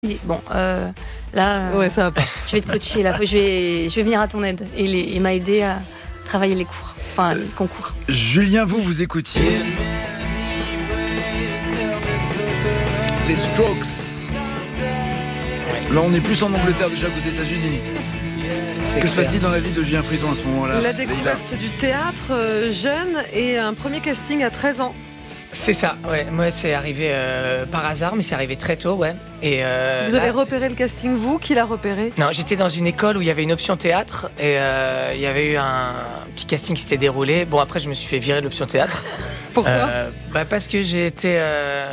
Il dit bon, là, Ouais, ça va pas. je vais te coacher, là, je vais venir à ton aide. Et il m'a aidé à travailler les cours, enfin les concours. Julien, vous écoutiez les Strokes. Là, on est plus en Angleterre déjà qu'aux États-Unis. Que se passe-t-il dans la vie de Julien Frison à ce moment-là? La découverte du théâtre jeune et un premier casting à 13 ans. C'est ça, ouais. Moi, c'est arrivé par hasard, mais c'est arrivé très tôt, ouais. Et vous avez repéré le casting, vous? Qui l'a repéré? Non, j'étais dans une école où il y avait une option théâtre et il y avait eu un petit casting qui s'était déroulé. Bon, après, je me suis fait virer de l'option théâtre. Pourquoi? Parce que j'ai été...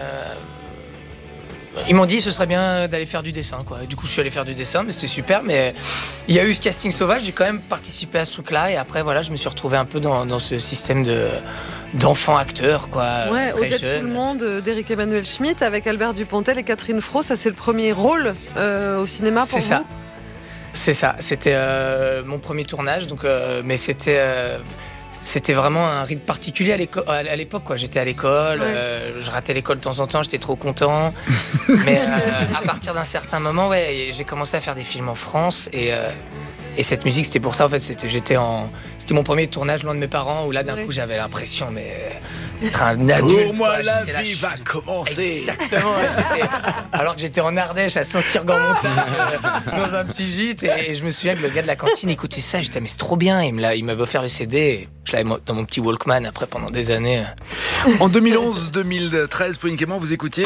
Ils m'ont dit ce serait bien d'aller faire du dessin, quoi. Du coup, je suis allé faire du dessin, mais c'était super. Mais il y a eu ce casting sauvage, j'ai quand même participé à ce truc-là. Et après, voilà, je me suis retrouvé un peu dans ce système d'enfant acteur, quoi. Ouais, très Au-delà de jeune. tout le monde d'Éric Emmanuel Schmitt avec Albert Dupontel et Catherine Fro. Ça, c'est le premier rôle au cinéma pour C'est vous? ça. C'est ça. C'était mon premier tournage, donc, mais c'était vraiment un rythme particulier à l'époque, quoi. J'étais à l'école, je ratais l'école de temps en temps, j'étais trop content. Mais à partir d'un certain moment, ouais, j'ai commencé à faire des films en France et cette musique, c'était pour ça, en fait. C'était mon premier tournage loin de mes parents où là, d'un coup, j'avais l'impression, d'être un adulte. Pour moi, quoi. la J'étais là, vie va commencer. Exactement. Alors que j'étais en Ardèche, à Saint-Cyr-Grand-Montagne, dans un petit gîte, et je me souviens que le gars de la cantine écoutait ça. J'étais, mais c'est trop bien. Il m'avait offert le CD. Et je l'avais dans mon petit Walkman après pendant des années. En 2011-2013, Pauline Clément, vous écoutiez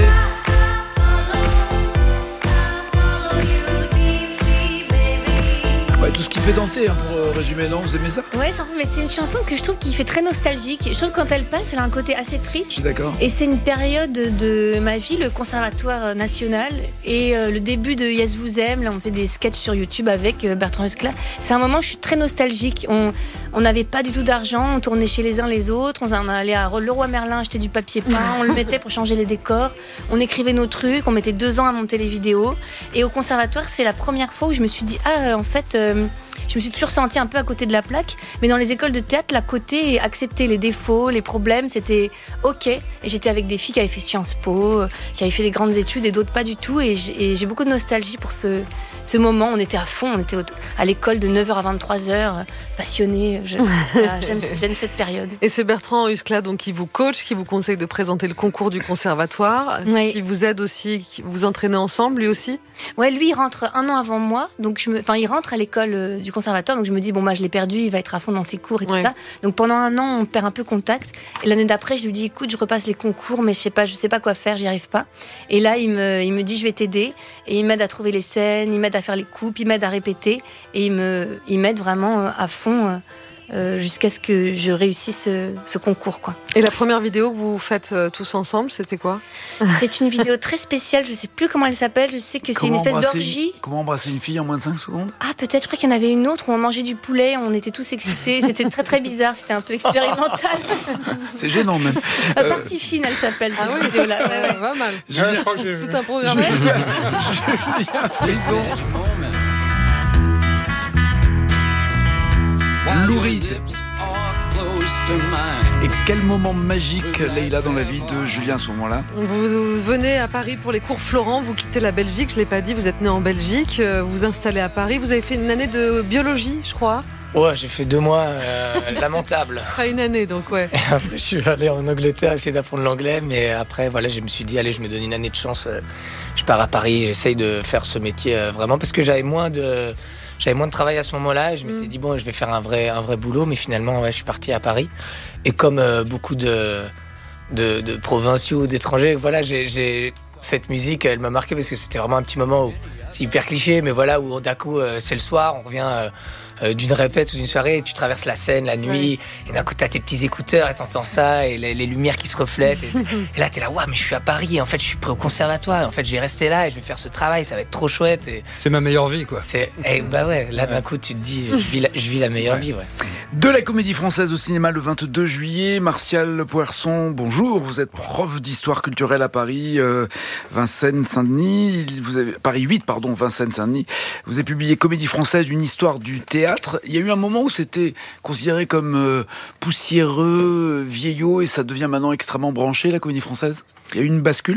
tout ce qui fait danser, pour résumer, non? Vous aimez ça? Ouais, mais c'est une chanson que je trouve qui fait très nostalgique. Je trouve que quand elle passe, elle a un côté assez triste. Je suis d'accord. Et c'est une période de ma vie, le Conservatoire national et le début de Yes Vous Aime. Là, on faisait des sketchs sur YouTube avec Bertrand Ruskla. C'est un moment où je suis très nostalgique. On n'avait pas du tout d'argent, on tournait chez les uns les autres. On allait à Leroy Merlin acheter du papier peint, on le mettait pour changer les décors. On écrivait nos trucs, on mettait 2 ans à monter les vidéos. Et au Conservatoire, c'est la première fois où je me suis dit, en fait... je me suis toujours sentie un peu à côté de la plaque, mais dans les écoles de théâtre, la côté accepter les défauts, les problèmes, c'était ok. Et j'étais avec des filles qui avaient fait Sciences Po, qui avaient fait des grandes études et d'autres pas du tout. Et j'ai beaucoup de nostalgie pour ce moment. On était à fond, on était à l'école de 9h à 23h, passionnés. J'aime cette période. Et c'est Bertrand Ruskla donc qui vous coach, qui vous conseille de présenter le concours du conservatoire, Oui. qui vous aide aussi, qui vous entraînez ensemble, lui aussi? Ouais, lui, il rentre 1 an avant moi, donc il rentre à l'école du conservatoire, donc je me dis, je l'ai perdu, il va être à fond dans ses cours et tout ça. Donc pendant 1 an, on perd un peu contact. Et l'année d'après, je lui dis, écoute, je repasse les concours, mais je sais pas quoi faire, j'y arrive pas. Et là, il me dit, je vais t'aider. Et il m'aide à trouver les scènes, il m'aide à faire les coupes, il m'aide à répéter. Et il m'aide vraiment à fond jusqu'à ce que je réussisse ce concours, quoi. Et la première vidéo que vous faites tous ensemble, c'était quoi? C'est une vidéo très spéciale, je sais plus comment elle s'appelle, je sais que c'est une espèce d'orgie. Comment embrasser une fille en moins de 5 secondes? Ah, peut-être, je crois qu'il y en avait une autre où on mangeait du poulet, on était tous excités, c'était très très bizarre, c'était un peu expérimental. C'est gênant même. Partie fine, elle s'appelle cette vidéo-là. Ouais. Pas mal. Julien, je crois que j'ai vu. Tout un programme. Julien Frison. Lou Reed. Et quel moment magique, Leïla, dans la vie de Julien à ce moment-là? Vous venez à Paris pour les cours Florent, vous quittez la Belgique, je ne l'ai pas dit, vous êtes né en Belgique, vous vous installez à Paris, vous avez fait une année de biologie, je crois. Ouais, j'ai fait 2 mois lamentables. Pas une année, donc ouais. Et après, je suis allé en Angleterre essayer d'apprendre l'anglais, mais après, voilà, je me suis dit, allez, je me donne une année de chance. Je pars à Paris, j'essaye de faire ce métier vraiment parce que j'avais moins de travail à ce moment-là. Et je m'étais dit, bon, je vais faire un vrai boulot, mais finalement, je suis parti à Paris. Et comme beaucoup de provinciaux, d'étrangers, voilà, j'ai cette musique, elle m'a marqué parce que c'était vraiment un petit moment où c'est hyper cliché, mais voilà, où d'un coup, c'est le soir, on revient d'une répète ou d'une soirée, et tu traverses la Seine la nuit, et d'un coup, t'as tes petits écouteurs et t'entends ça, et les lumières qui se reflètent. Et là, t'es là, mais je suis à Paris, en fait, je suis prêt au conservatoire, en fait, je vais rester là et je vais faire ce travail, ça va être trop chouette. Et c'est ma meilleure vie, quoi. Là, d'un coup, tu te dis, je vis la meilleure vie, ouais. De la Comédie Française au cinéma le 22 juillet, Martial Poirson, bonjour. Vous êtes prof d'histoire culturelle à Paris, Vincennes-Saint-Denis. Paris 8, Vincennes-Saint-Denis. Vous avez publié Comédie Française, une histoire du théâtre. Il y a eu un moment où c'était considéré comme poussiéreux, vieillot, et ça devient maintenant extrêmement branché, la Comédie Française. Il y a eu une bascule?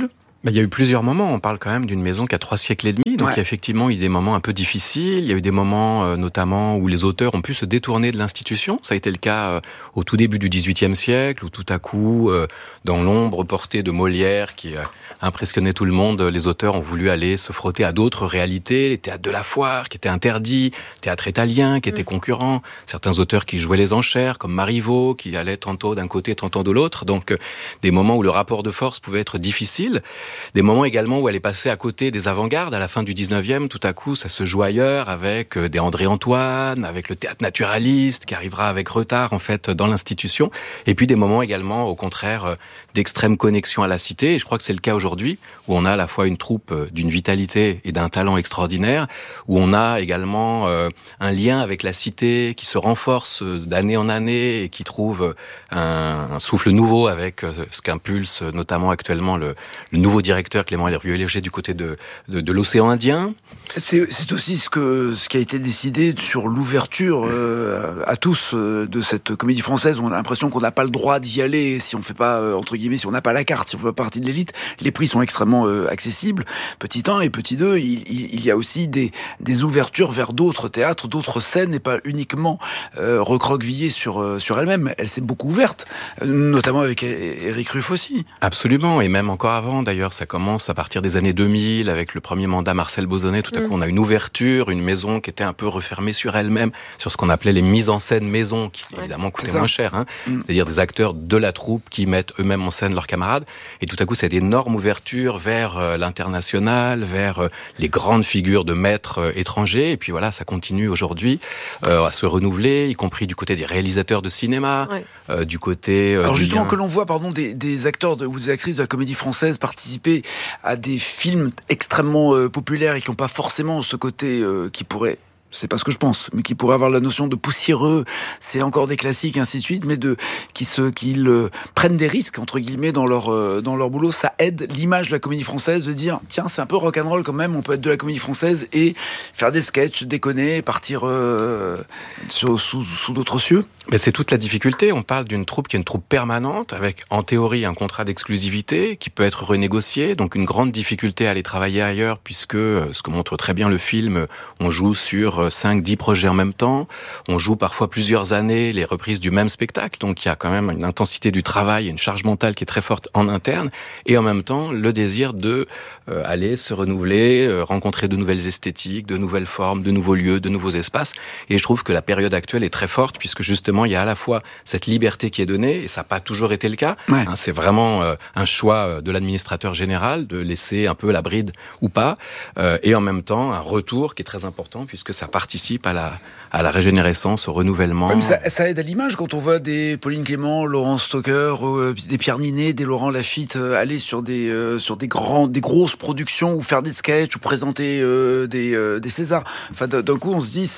Il y a eu plusieurs moments. On parle quand même d'une maison qui a 3 siècles et demi. Donc, il y a effectivement eu des moments un peu difficiles. Il y a eu des moments, notamment, où les auteurs ont pu se détourner de l'institution. Ça a été le cas au tout début du XVIIIe siècle, où tout à coup, dans l'ombre portée de Molière, qui impressionnait tout le monde, les auteurs ont voulu aller se frotter à d'autres réalités. Les théâtres de la foire, qui étaient interdits, théâtre italien, qui étaient concurrents. Certains auteurs qui jouaient les enchères, comme Marivaux, qui allait tantôt d'un côté, tantôt de l'autre. Donc, des moments où le rapport de force pouvait être difficile. Des moments également où elle est passée à côté des avant-gardes. À la fin du 19e, tout à coup, ça se joue ailleurs avec des André-Antoine, avec le théâtre naturaliste qui arrivera avec retard, en fait, dans l'institution. Et puis des moments également, au contraire, d'extrême connexion à la cité. Et je crois que c'est le cas aujourd'hui, où on a à la fois une troupe d'une vitalité et d'un talent extraordinaire, où on a également un lien avec la cité qui se renforce d'année en année et qui trouve un souffle nouveau avec ce qu'impulse notamment actuellement le nouveau directeur Clément Hervieux-Léger du côté de l'océan Indien. C'est aussi ce qui a été décidé sur l'ouverture à tous de cette comédie française. On a l'impression qu'on n'a pas le droit d'y aller si on fait pas, entre guillemets, si on n'a pas la carte, si on fait pas partie de l'élite. Les prix sont extrêmement accessibles. Petit 1 et petit 2, il y a aussi des ouvertures vers d'autres théâtres, d'autres scènes, et pas uniquement recroquevillée sur elle-même. Elle s'est beaucoup ouverte, notamment avec Éric Ruff aussi. Absolument, et même encore avant d'ailleurs, ça commence à partir des années 2000 avec le premier mandat Marcel Bozonnet. Tout à coup, on a une ouverture, une maison qui était un peu refermée sur elle-même, sur ce qu'on appelait les mises en scène maison, qui évidemment coûtaient moins cher, hein. C'est-à-dire des acteurs de la troupe qui mettent eux-mêmes en scène leurs camarades. Et tout à coup, c'est d'énormes ouvertures vers l'international, vers les grandes figures de maîtres étrangers. Et puis voilà, ça continue aujourd'hui à se renouveler, y compris du côté des réalisateurs de cinéma, du côté... Alors justement, que l'on voit des acteurs ou des actrices de la comédie française participer à des films extrêmement populaires et qui n'ont pas forcément ce côté qui pourrait... C'est pas ce que je pense, mais qui pourrait avoir la notion de poussiéreux, c'est encore des classiques, ainsi de suite, mais qu'ils prennent des risques, entre guillemets, dans leur boulot. Ça aide l'image de la comédie française de dire, tiens, c'est un peu rock'n'roll quand même, on peut être de la comédie française et faire des sketchs, déconner, partir sous d'autres cieux. Mais c'est toute la difficulté. On parle d'une troupe qui est une troupe permanente, avec, en théorie, un contrat d'exclusivité qui peut être renégocié. Donc, une grande difficulté à aller travailler ailleurs, puisque, ce que montre très bien le film, on joue sur 5-10 projets en même temps. On joue parfois plusieurs années les reprises du même spectacle. Donc, il y a quand même une intensité du travail, une charge mentale qui est très forte en interne. Et en même temps, le désir de aller se renouveler, rencontrer de nouvelles esthétiques, de nouvelles formes, de nouveaux lieux, de nouveaux espaces. Et je trouve que la période actuelle est très forte, puisque justement, il y a à la fois cette liberté qui est donnée, et ça n'a pas toujours été le cas. Ouais. C'est vraiment un choix de l'administrateur général de laisser un peu la bride ou pas, et en même temps un retour qui est très important, puisque ça participe à la régénérescence, au renouvellement. Ouais, ça aide à l'image quand on voit des Pauline Clément, Laurent Stocker, des Pierre Ninet, des Laurent Lafitte aller sur des grosses productions ou faire des sketchs ou présenter des Césars. Enfin, d'un coup, on se dit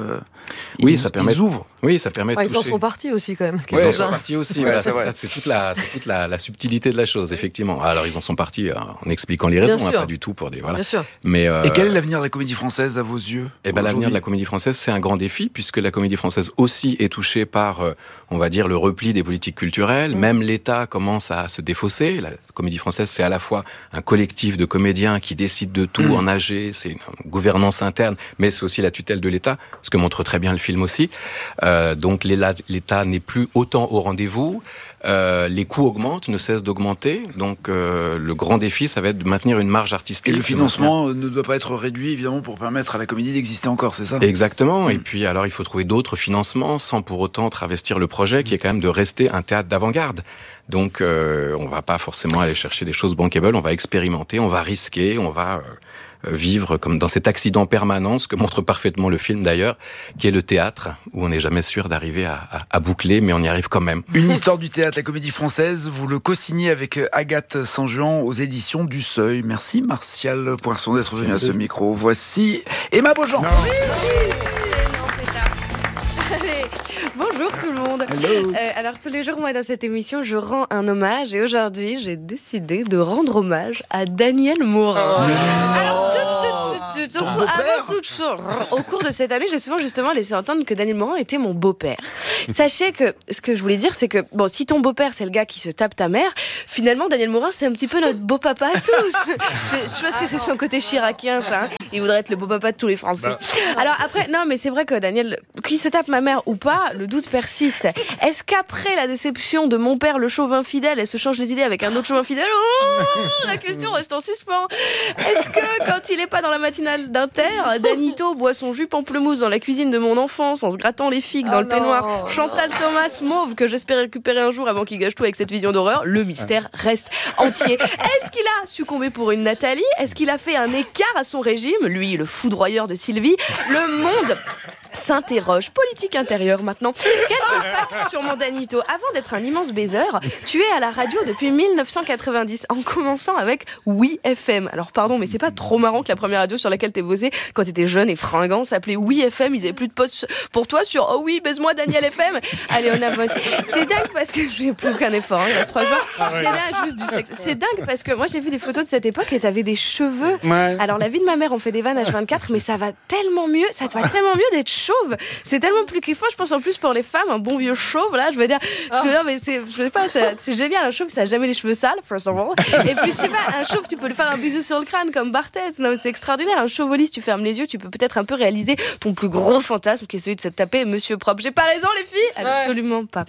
ils ouvrent. Oui, ça permet de toucher. Ils en sont partis aussi quand même. Ils en sont partis aussi. Voilà, c'est toute la subtilité de la chose, effectivement. Alors ils en sont partis en expliquant les raisons, pas du tout pour des voilà. Bien sûr. Mais et quel est l'avenir de la comédie française à vos yeux? L'avenir de la comédie française, c'est un grand défi, puisque la comédie française aussi est touchée par, on va dire, le repli des politiques culturelles. Même l'État commence à se défausser. La comédie française, c'est à la fois un collectif de comédiens qui décident de tout en AG, c'est une gouvernance interne, mais c'est aussi la tutelle de l'État, ce que montre très bien le film aussi. Donc l'État n'est plus autant au rendez-vous. Les coûts augmentent, ne cessent d'augmenter. Donc le grand défi, ça va être de maintenir une marge artistique. Et le financement ne doit pas être réduit, évidemment, pour permettre à la comédie d'exister encore, c'est ça? Exactement. Et puis alors, il faut trouver d'autres financements sans pour autant travestir le projet, qui est quand même de rester un théâtre d'avant-garde. Donc on va pas forcément aller chercher des choses bankable, on va expérimenter, on va risquer, on va... vivre comme dans cet accident permanent, ce que montre parfaitement le film d'ailleurs, qui est le théâtre, où on n'est jamais sûr d'arriver à boucler, mais on y arrive quand même. Une histoire du théâtre, la comédie française, vous le co-signez avec Agathe Sanjuan aux éditions du Seuil. Merci Martial Poinçon d'être venu à ce micro. Voici Emma Beaujean. Bonjour tout le monde. Alors tous les jours, moi dans cette émission, je rends un hommage et aujourd'hui, j'ai décidé de rendre hommage à Daniel Morin. Alors Avant toute chose, au cours de cette année, j'ai souvent justement laissé entendre que Daniel Morand était mon beau-père. Sachez que ce que je voulais dire, c'est que bon, si ton beau-père c'est le gars qui se tape ta mère, finalement Daniel Morand c'est un petit peu notre beau-papa à tous. Je pense que c'est son côté chiracien, ça. Hein. Il voudrait être le beau-papa de tous les Français. Alors après, non, mais c'est vrai que Daniel, qui se tape ma mère ou pas, le doute persiste. Est-ce qu'après la déception de mon père, le chauvin fidèle, elle se change les idées avec un autre chauvin fidèle? La question reste en suspens. Est-ce que quand il est pas dans la matinale d'Inter, Danito boit son jus pamplemousse dans la cuisine de mon enfance en se grattant les figues dans le peignoir, Chantal Thomas mauve que j'espérais récupérer un jour avant qu'il gâche tout avec cette vision d'horreur, le mystère reste entier. Est-ce qu'il a succombé pour une Nathalie? Est-ce qu'il a fait un écart à son régime? Lui, le foudroyeur de Sylvie. Le monde s'interroge. Politique intérieure maintenant. Quelques facts sur mon Danito. Avant d'être un immense baiser, tu es à la radio depuis 1990, en commençant avec Oui FM. Alors pardon, mais c'est pas trop marrant que la première radio sur laquelle t'es bossé quand t'étais jeune et fringant s'appelait Oui FM. Ils avaient plus de poste pour toi sur Oh oui, baise-moi Daniel FM. Allez, on a bossé. C'est dingue parce que je fais plus aucun effort. Il reste 3 jours. C'est dingue, juste du sexe. C'est dingue parce que moi j'ai vu des photos de cette époque et t'avais des cheveux. Ouais. Alors la vie de ma mère, on fait des vannes H24, mais ça va tellement mieux. Ça te va tellement mieux d'être chauve. C'est tellement plus kiffant. Je pense en plus pour les femmes, un bon vieux chauve là. Je veux dire, non mais je sais pas, c'est génial. Un chauve, ça a jamais les cheveux sales, first of all. Et puis je sais pas, un chauve, tu peux lui faire un bisou sur le crâne comme Barthez. Non mais c'est extraordinaire. Un chauve au lit, si tu fermes les yeux, tu peux peut-être un peu réaliser ton plus gros fantasme qui est celui de se taper Monsieur Propre. J'ai pas raison les filles? Absolument pas.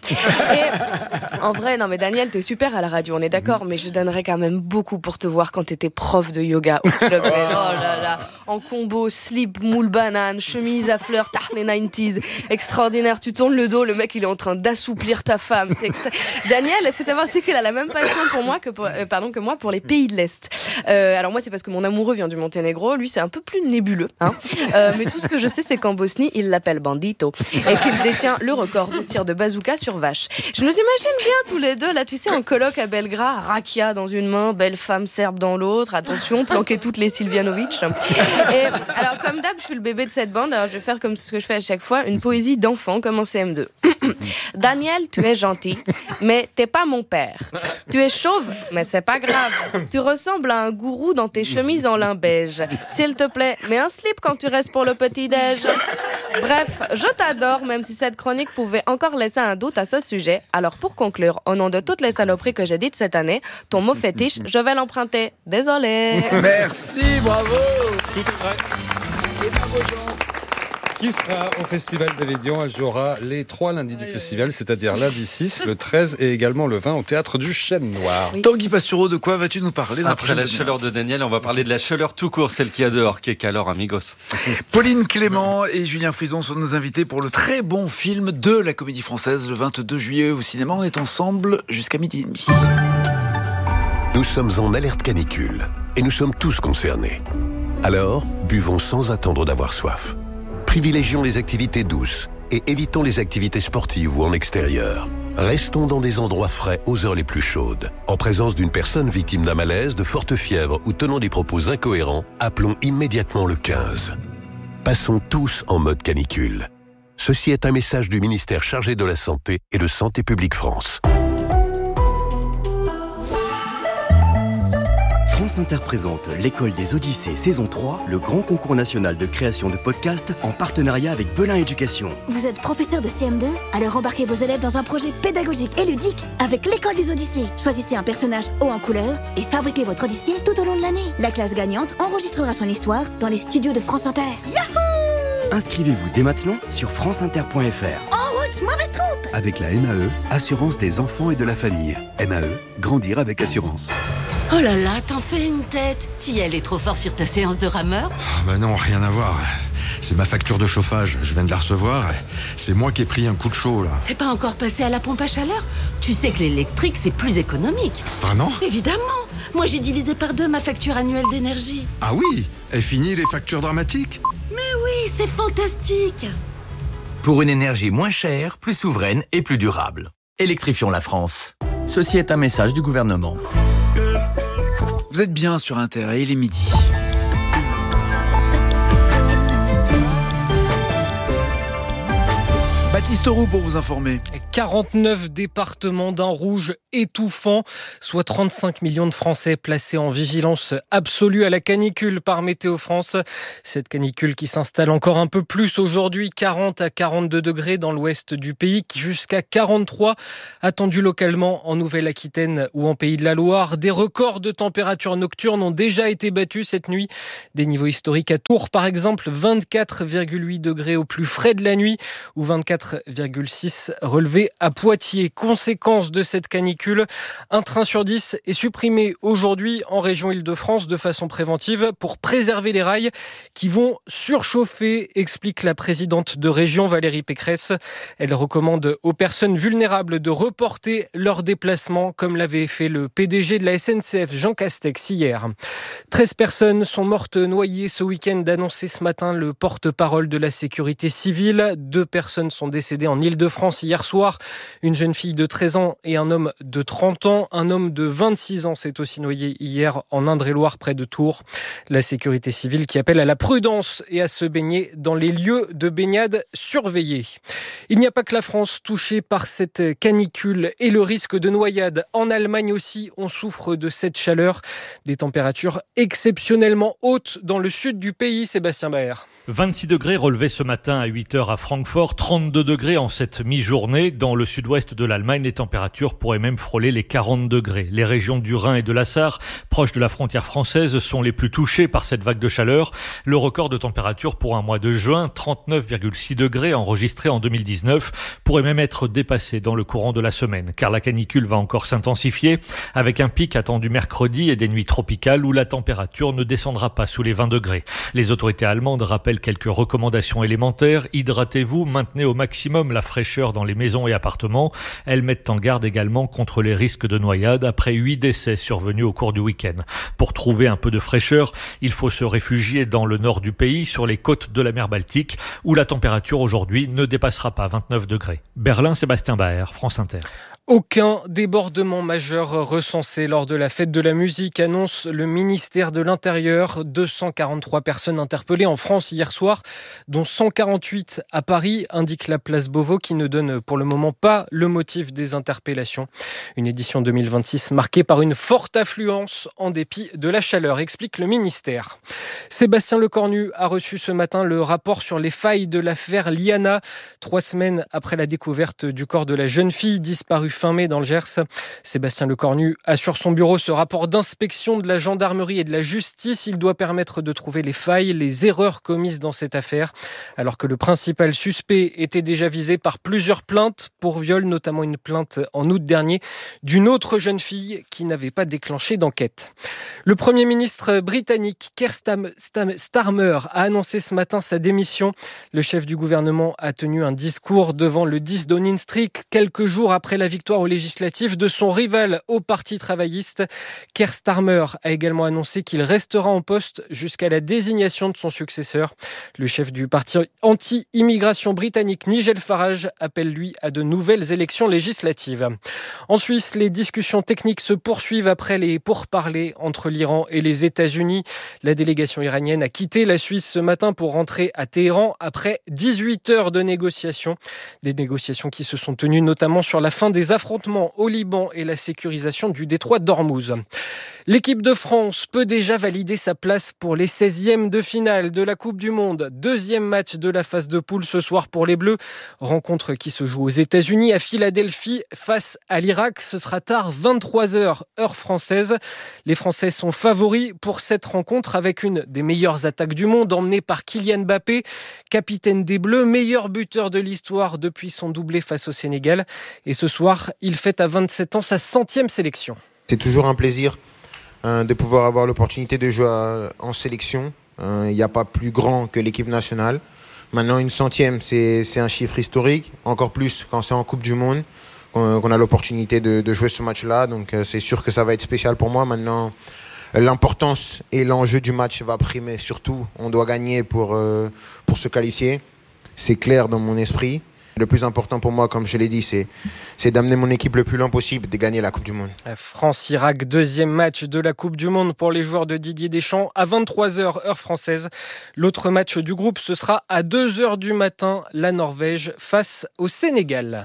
Et en vrai, non mais Daniel, t'es super à la radio, on est d'accord, mais je donnerais quand même beaucoup pour te voir quand t'étais prof de yoga au Club Med. Oh là là, en combo, slip, moule banane, chemise à fleurs, tarte les 90s, extraordinaire. Tu tournes le dos, le mec il est en train d'assouplir ta femme. Daniel, il faut savoir c'est qu'il a la même passion pour moi que moi pour les pays de l'Est. Alors moi c'est parce que mon amoureux vient du Monténégro, lui c'est un peu plus nébuleux. Hein. Mais tout ce que je sais c'est qu'en Bosnie il l'appelle Bandito et qu'il détient le record de tir de bazooka sur vache. Je nous imagine bien tous les deux là, tu sais, en coloc à Belgrade, rakia dans une main, belle femme serbe dans l'autre. Attention, planquer toutes les Silvianovic. Et alors comme d'hab, je suis le bébé de cette bande. Alors je vais faire comme ce que je fais à chaque fois, une poésie d'enfant comme en CM2. Daniel, tu es gentil, mais t'es pas mon père. Tu es chauve, mais c'est pas grave. Tu ressembles à un gourou dans tes chemises en lin beige. S'il te plaît, mets un slip quand tu restes pour le petit-déj. Bref, je t'adore, même si cette chronique pouvait encore laisser un doute à ce sujet. Alors pour conclure, au nom de toutes les saloperies que j'ai dites cette année, ton mot fétiche, je vais l'emprunter. Désolée. Merci, bravo. Tout est prêt. Et bravo Jean. Qui sera au Festival d'Avignon? Elle jouera les 3 lundis du festival, c'est-à-dire lundi 6, le 13 et également le 20 au Théâtre du Chêne Noir. Oui. Tanguy Pastureau, de quoi vas-tu nous parler? Après la chaleur de Daniel, on va parler de la chaleur tout court, celle qu'il y a dehors, qui est calor, amigos. Pauline Clément et Julien Frison sont nos invités pour le très bon film de la Comédie Française, le 22 juillet au cinéma. On est ensemble jusqu'à 12h30. Nous sommes en alerte canicule et nous sommes tous concernés. Alors, buvons sans attendre d'avoir soif. Privilégions les activités douces et évitons les activités sportives ou en extérieur. Restons dans des endroits frais aux heures les plus chaudes. En présence d'une personne victime d'un malaise, de forte fièvre ou tenant des propos incohérents, appelons immédiatement le 15. Passons tous en mode canicule. Ceci est un message du ministère chargé de la Santé et de Santé publique France. France Inter présente l'École des Odyssées saison 3, le grand concours national de création de podcasts en partenariat avec Belin Éducation. Vous êtes professeur de CM2? Alors embarquez vos élèves dans un projet pédagogique et ludique avec l'École des Odyssées. Choisissez un personnage haut en couleur et fabriquez votre Odyssée tout au long de l'année. La classe gagnante enregistrera son histoire dans les studios de France Inter. Yahoo! Inscrivez-vous dès maintenant sur franceinter.fr. En route, mauvaise troupe! Avec la MAE, Assurance des enfants et de la famille. MAE, grandir avec assurance. Oh là là, t'en fais une tête. T'y allais trop fort sur ta séance de rameur? Bah non, rien à voir. C'est ma facture de chauffage, je viens de la recevoir. C'est moi qui ai pris un coup de chaud, là. T'es pas encore passé à la pompe à chaleur? Tu sais que l'électrique, c'est plus économique. Vraiment? Évidemment. Moi, j'ai divisé par 2 ma facture annuelle d'énergie. Ah oui? Et fini les factures dramatiques? Mais oui, c'est fantastique. Pour une énergie moins chère, plus souveraine et plus durable. Électrifions la France. Ceci est un message du gouvernement. Vous êtes bien sur Inter et il est midi. Baptiste Roux pour vous informer. 49 départements d'un rouge étouffant, soit 35 millions de Français placés en vigilance absolue à la canicule par Météo France. Cette canicule qui s'installe encore un peu plus aujourd'hui, 40 à 42 degrés dans l'ouest du pays, jusqu'à 43 attendus localement en Nouvelle-Aquitaine ou en Pays de la Loire. Des records de température nocturne ont déjà été battus cette nuit. Des niveaux historiques à Tours par exemple, 24,8 degrés au plus frais de la nuit ou 24,6 relevés à Poitiers. Conséquence de cette canicule, un train sur 10 est supprimé aujourd'hui en région Île-de-France de façon préventive pour préserver les rails qui vont surchauffer, explique la présidente de région Valérie Pécresse. Elle recommande aux personnes vulnérables de reporter leurs déplacements comme l'avait fait le PDG de la SNCF Jean Castex hier. 13 personnes sont mortes noyées ce week-end, annoncé ce matin le porte-parole de la sécurité civile. 2 personnes sont décédées en Île-de-France hier soir. Une jeune fille de 13 ans et un homme de 30 ans. Un homme de 26 ans s'est aussi noyé hier en Indre-et-Loire près de Tours. La sécurité civile qui appelle à la prudence et à se baigner dans les lieux de baignade surveillés. Il n'y a pas que la France touchée par cette canicule et le risque de noyade. En Allemagne aussi, on souffre de cette chaleur. Des températures exceptionnellement hautes dans le sud du pays. Sébastien Baer. 26 degrés relevés ce matin à 8h à Francfort, 32 degrés en cette mi-journée. Dans le sud-ouest de l'Allemagne, les températures pourraient même frôler les 40 degrés. Les régions du Rhin et de la Sarre, proches de la frontière française, sont les plus touchées par cette vague de chaleur. Le record de température pour un mois de juin, 39,6 degrés enregistré en 2019, pourrait même être dépassé dans le courant de la semaine, car la canicule va encore s'intensifier, avec un pic attendu mercredi et des nuits tropicales où la température ne descendra pas sous les 20 degrés. Les autorités allemandes rappellent quelques recommandations élémentaires. Hydratez-vous, maintenez au maximum la fraîcheur dans les maisons et appartements. Elles mettent en garde également contre les risques de noyade après 8 décès survenus au cours du week-end. Pour trouver un peu de fraîcheur, il faut se réfugier dans le nord du pays, sur les côtes de la mer Baltique, où la température aujourd'hui ne dépassera pas 29 degrés. Berlin, Sébastien Baer, France Inter. Aucun débordement majeur recensé lors de la fête de la musique, annonce le ministère de l'Intérieur. 243 personnes interpellées en France hier soir, dont 148 à Paris, indique la place Beauvau, qui ne donne pour le moment pas le motif des interpellations. Une édition 2026 marquée par une forte affluence en dépit de la chaleur, explique le ministère. Sébastien Lecornu a reçu ce matin le rapport sur les failles de l'affaire Liana, 3 semaines après la découverte du corps de la jeune fille disparue fin mai dans le Gers. Sébastien Lecornu a sur son bureau ce rapport d'inspection de la gendarmerie et de la justice. Il doit permettre de trouver les failles, les erreurs commises dans cette affaire, alors que le principal suspect était déjà visé par plusieurs plaintes pour viol, notamment une plainte en août dernier d'une autre jeune fille qui n'avait pas déclenché d'enquête. Le Premier ministre britannique Keir Starmer a annoncé ce matin sa démission. Le chef du gouvernement a tenu un discours devant le 10 Downing Street quelques jours après la victoire aux législatives de son rival au Parti travailliste. Keir Starmer a également annoncé qu'il restera en poste jusqu'à la désignation de son successeur. Le chef du parti anti-immigration britannique Nigel Farage appelle lui à de nouvelles élections législatives. En Suisse, les discussions techniques se poursuivent après les pourparlers entre l'Iran et les États-Unis. La délégation iranienne a quitté la Suisse ce matin pour rentrer à Téhéran après 18 heures de négociations. Des négociations qui se sont tenues notamment sur la fin des affrontements au Liban et la sécurisation du détroit d'Ormuz. L'équipe de France peut déjà valider sa place pour les 16e de finale de la Coupe du Monde. 2e match de la phase de poule ce soir pour les Bleus. Rencontre qui se joue aux États-Unis à Philadelphie face à l'Irak. Ce sera tard, 23h heure française. Les Français sont favoris pour cette rencontre avec une des meilleures attaques du monde emmenée par Kylian Mbappé, capitaine des Bleus, meilleur buteur de l'histoire depuis son doublé face au Sénégal. Et ce soir, il fête à 27 ans sa 100e sélection. C'est toujours un plaisir de pouvoir avoir l'opportunité de jouer en sélection. Il n'y a pas plus grand que l'équipe nationale. Maintenant, une 100e, c'est un chiffre historique. Encore plus quand c'est en Coupe du Monde, qu'on a l'opportunité de jouer ce match-là. Donc c'est sûr que ça va être spécial pour moi. Maintenant, l'importance et l'enjeu du match va primer. Surtout, on doit gagner pour se qualifier. C'est clair dans mon esprit. Le plus important pour moi, comme je l'ai dit, c'est d'amener mon équipe le plus loin possible, de gagner la Coupe du Monde. France-Irak, deuxième match de la Coupe du Monde pour les joueurs de Didier Deschamps à 23h heure française. L'autre match du groupe, ce sera à 2h du matin, la Norvège face au Sénégal.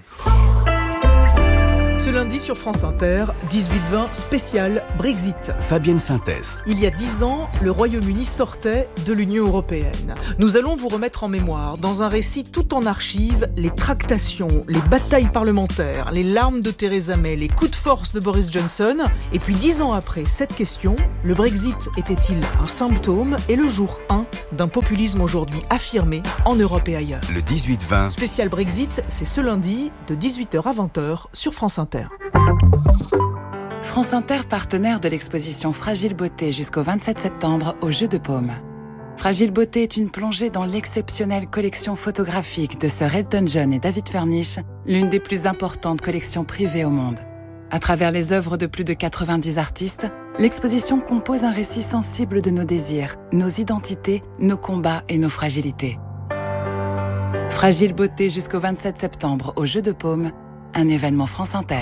Ce lundi sur France Inter, 18-20 spécial Brexit. Fabienne Synthèse. Il y a 10 ans, le Royaume-Uni sortait de l'Union européenne. Nous allons vous remettre en mémoire, dans un récit tout en archives, les tractations, les batailles parlementaires, les larmes de Theresa May, les coups de force de Boris Johnson. Et puis 10 ans après cette question, le Brexit était-il un symptôme et le jour 1 d'un populisme aujourd'hui affirmé en Europe et ailleurs? Le 18-20. Spécial Brexit, c'est ce lundi de 18h à 20h sur France Inter. France Inter, partenaire de l'exposition Fragile Beauté jusqu'au 27 septembre au Jeu de Paume. Fragile Beauté est une plongée dans l'exceptionnelle collection photographique de Sir Elton John et David Furnish, l'une des plus importantes collections privées au monde. À travers les œuvres de plus de 90 artistes, l'exposition compose un récit sensible de nos désirs, nos identités, nos combats et nos fragilités. Fragile Beauté jusqu'au 27 septembre au Jeu de Paume, un événement France Inter.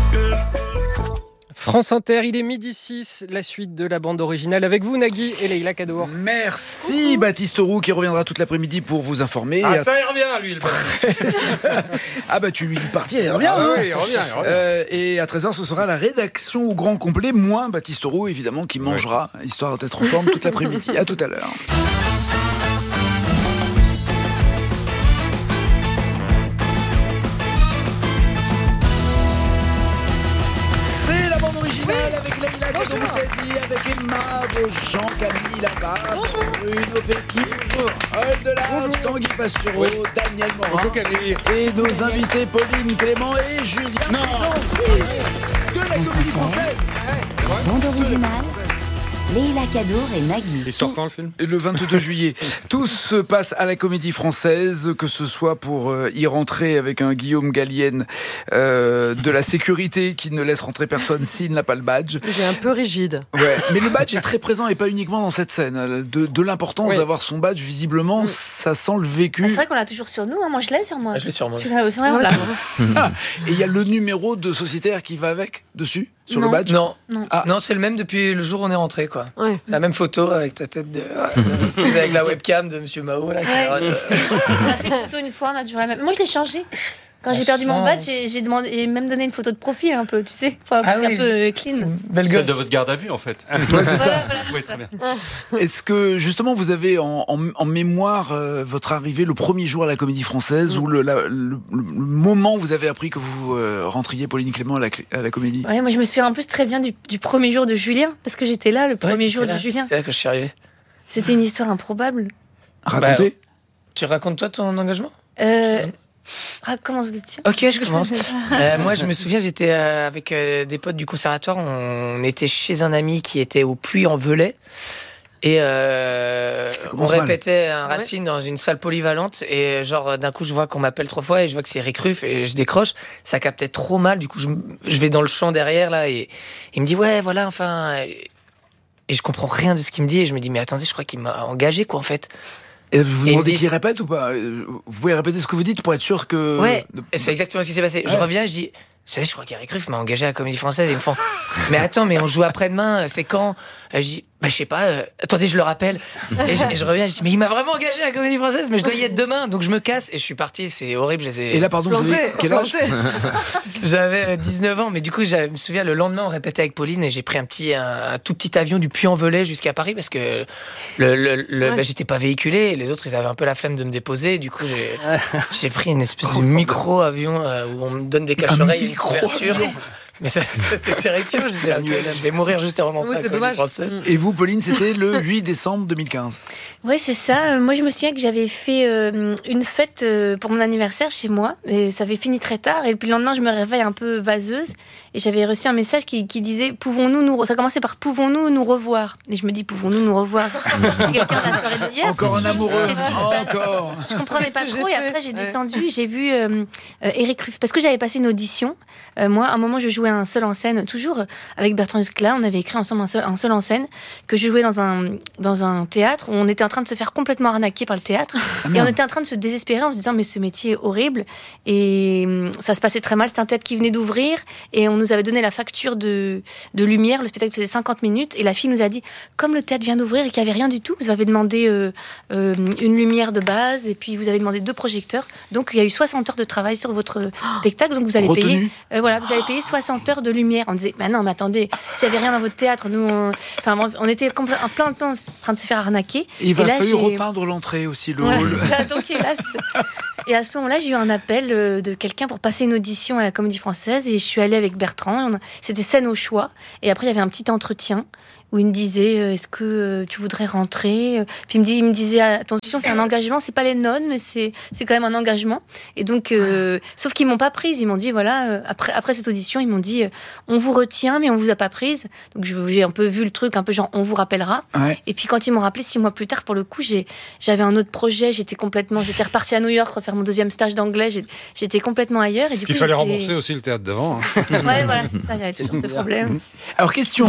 France Inter, il est 12h06, la suite de la bande originale avec vous Nagui et Leïla Kadour. Merci Baptiste Roux qui reviendra toute l'après-midi pour vous informer. Ah ça, il revient lui. Ah bah tu lui dis parti, il revient. Oui, il revient. Et à 13h, ce sera la rédaction au grand complet, moins Baptiste Roux évidemment qui mangera, histoire d'être en forme toute l'après-midi. À tout à l'heure. Avec Leïla Kadour-Moussadi, avec Emma Beaujean, Camille Labarre, Bruno Pecchi, Paul Delas, Tanguy Pastureau, Daniel Morin et nos invités Pauline Clément et Julien Prison de la Comédie Française. Bande originale, Leïla Kadour et Nagui. Il sort quand le film ? Le 22 juillet. Tout se passe à la Comédie Française, que ce soit pour y rentrer avec un Guillaume Gallienne de la sécurité qui ne laisse rentrer personne s'il n'a pas le badge. J'ai un peu rigide. Ouais, mais le badge est très présent et pas uniquement dans cette scène. De l'importance d'avoir son badge, visiblement, ça sent le vécu. C'est vrai qu'on l'a toujours sur nous, hein. Moi je l'ai sur moi. Je l'ai sur moi. Tu l'as aussi, on l'a. Et il y a le numéro de sociétaire qui va avec, dessus, sur le badge. Non, c'est le même depuis le jour où on est rentré, quoi. Ouais. La même photo avec ta tête avec la webcam de Monsieur Mao là. On a fait une photo une fois, on a toujours la même. Moi je l'ai changé. Quand j'ai perdu mon badge, j'ai même donné une photo de profil un peu, tu sais, un peu clean. Celle de votre garde à vue en fait. Ouais, c'est ça. Oui, très bien. Est-ce que justement vous avez en mémoire votre arrivée le premier jour à la Comédie Française ou le moment où vous avez appris que vous rentriez Pauline Clément à la Comédie? Ouais, moi je me souviens en plus très bien du premier jour de Julien, parce que j'étais là le premier jour de Julien. C'est là que je suis arrivé. C'était une histoire improbable. Racontez. Tu racontes toi ton engagement? Commence le tien. Ok, je commence. Moi, je me souviens, j'étais avec des potes du conservatoire. On était chez un ami qui était au Puy-en-Velay. Et on répétait un Racine dans une salle polyvalente. Et genre, d'un coup, je vois qu'on m'appelle 3 fois et je vois que c'est Eric Ruff et je décroche. Ça captait trop mal. Du coup, je vais dans le champ derrière là et il me dit ouais, voilà, enfin. Et je comprends rien de ce qu'il me dit. Et je me dis mais attendez, je crois qu'il m'a engagé quoi en fait. Et vous vous demandez qu'il répète ou pas? Vous pouvez répéter ce que vous dites pour être sûr que... Ouais, c'est exactement ce qui s'est passé. Ouais. Je reviens, je dis... Vous savez, je crois qu'Eric Ruff m'a engagé à la Comédie Française. Et ils me font... Mais attends, mais on joue après-demain, c'est quand? Je dis... Bah, je sais pas, attendez, je le rappelle. Et je reviens, je dis, mais il m'a vraiment engagé à la Comédie Française, mais je dois y être demain. Donc je me casse et je suis parti, c'est horrible. Et là, pardon, vous avez quel âge? J'avais 19 ans, mais du coup, je me souviens, le lendemain, on répétait avec Pauline et j'ai pris un tout petit avion du Puy-en-Velay jusqu'à Paris parce que bah, j'étais pas véhiculé et les autres, ils avaient un peu la flemme de me déposer. Et du coup, j'ai pris une espèce de micro-avion où on me donne des cache-oreilles, une couverture. Mais c'était terrifiant, j'étais là, je vais mourir juste avant d'entrer. Oui, c'est dommage. Et vous, Pauline, c'était le 8 décembre 2015. Oui, c'est ça. Moi, je me souviens que j'avais fait une fête pour mon anniversaire chez moi. Et ça avait fini très tard. Et puis le lendemain, je me réveille un peu vaseuse. Et j'avais reçu un message qui disait ça commençait par pouvons-nous nous revoir. Et je me dis, pouvons-nous nous revoir? C'est quelqu'un de la soirée d'hier. Encore un amoureux. Encore. Je comprenais pas trop. Et après, j'ai descendu et j'ai vu Eric Ruff. Parce que j'avais passé une audition. Moi, à un moment, je jouais jouais un seul en scène, toujours avec Bertrand Huskla. On avait écrit ensemble un seul en scène que je jouais dans un théâtre où on était en train de se faire complètement arnaquer par le théâtre. Et on était en train de se désespérer en se disant mais ce métier est horrible. Et ça se passait très mal. C'était un théâtre qui venait d'ouvrir et on nous avait donné la facture de lumière. Le spectacle faisait 50 minutes et la fille nous a dit comme le théâtre vient d'ouvrir et qu'il n'y avait rien du tout, vous avez demandé une lumière de base et puis vous avez demandé 2 projecteurs. Donc il y a eu 60 heures de travail sur votre spectacle. Donc vous allez payer, vous allez payer 60 heures de lumière. On disait non mais attendez, s'il n'y avait rien dans votre théâtre, nous on était en plein en train de se faire arnaquer. Et il va falloir repeindre l'entrée aussi, le voilà, hall. C'est ça, donc hélas. Et à ce moment-là, j'ai eu un appel de quelqu'un pour passer une audition à la Comédie Française et je suis allée avec Bertrand. C'était scène au choix. Et après, il y avait un petit entretien où il me disait est-ce que tu voudrais rentrer? Puis il me disait attention, c'est un engagement, c'est pas les nonnes, mais c'est quand même un engagement. Et donc, sauf qu'ils m'ont pas prise. Ils m'ont dit voilà, après cette audition, ils m'ont dit on vous retient, mais on vous a pas prise. Donc j'ai un peu vu le truc, un peu genre on vous rappellera. Ouais. Et puis quand ils m'ont rappelé 6 mois plus tard, pour le coup, j'avais un autre projet. J'étais repartie à New York refaire mon 2e stage d'anglais. J'étais complètement ailleurs. Et du coup, il fallait rembourser aussi le théâtre d'avant. Hein. Ouais, voilà, c'est ça. J'avais toujours ce problème. Alors question.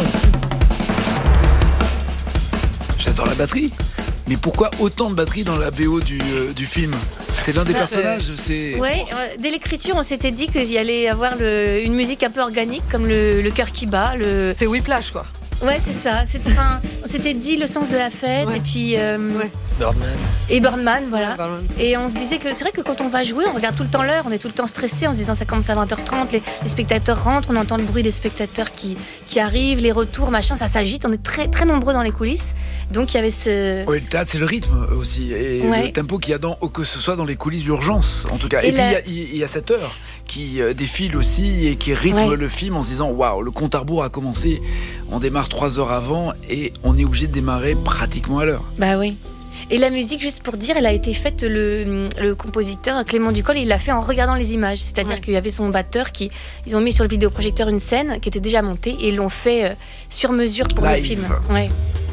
J'adore la batterie, mais pourquoi autant de batterie dans la BO du film? C'est l'un des personnages, Ouais, dès l'écriture, on s'était dit qu'il y allait avoir une musique un peu organique, comme le cœur qui bat. C'est Whiplash, quoi. Ouais, c'est ça. On s'était dit le sens de la fête, et puis... Birdman, voilà. Birdman. Et on se disait que c'est vrai que quand on va jouer, on regarde tout le temps l'heure, on est tout le temps stressé en se disant ça commence à 20h30, les spectateurs rentrent, on entend le bruit des spectateurs qui arrivent, les retours, machin, ça s'agite, on est très, très nombreux dans les coulisses. Donc il y avait ce... Oui, le théâtre, c'est le rythme aussi, et le tempo qu'il y a que ce soit dans les coulisses d'urgence, en tout cas. Et puis il y a cette heure qui défile aussi et qui rythme le film en se disant waouh, le compte à rebours a commencé, on démarre 3 heures avant et on est obligé de démarrer pratiquement à l'heure. Bah oui. Et la musique, juste pour dire, elle a été faite, le compositeur Clément Ducol, il l'a fait en regardant les images. C'est-à-dire qu'il y avait son batteur ils ont mis sur le vidéoprojecteur une scène qui était déjà montée et ils l'ont fait sur mesure pour le film. Ouais.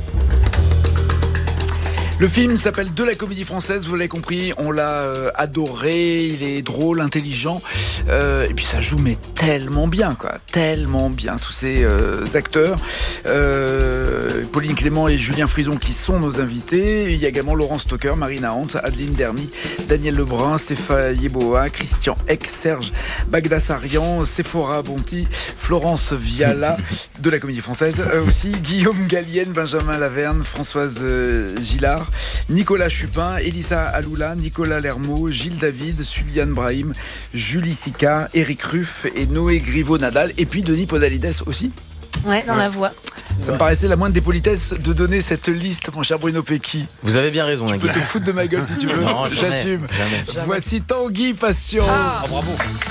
Le film s'appelle De la Comédie Française, vous l'avez compris, on l'a adoré, il est drôle, intelligent, et puis ça joue mais tellement bien, quoi, tellement bien, tous ces acteurs. Pauline Clément et Julien Frison qui sont nos invités. Il y a également Laurent Stocker, Marina Hans, Adeline Dermy, Daniel Lebrun, Sefa Yeboah, Christian Eck, Serge Bagdasarian, Sephora Bonti, Florence Viala de la Comédie Française, aussi Guillaume Gallienne, Benjamin Laverne, Françoise Gillard, Nicolas Chupin, Elissa Aloula, Nicolas Lermot, Gilles David, Suliane Brahim, Julie Sica, Éric Ruff et Noé Griveau-Nadal, et puis Denis Podalides aussi. Ouais, dans la voix. Ça me paraissait la moindre des politesses de donner cette liste, mon cher Bruno Pecky. Vous avez bien raison, Tu peux te foutre de ma gueule si tu veux. Non, j'assume. Jamais. Voici Tanguy Passion. Bravo.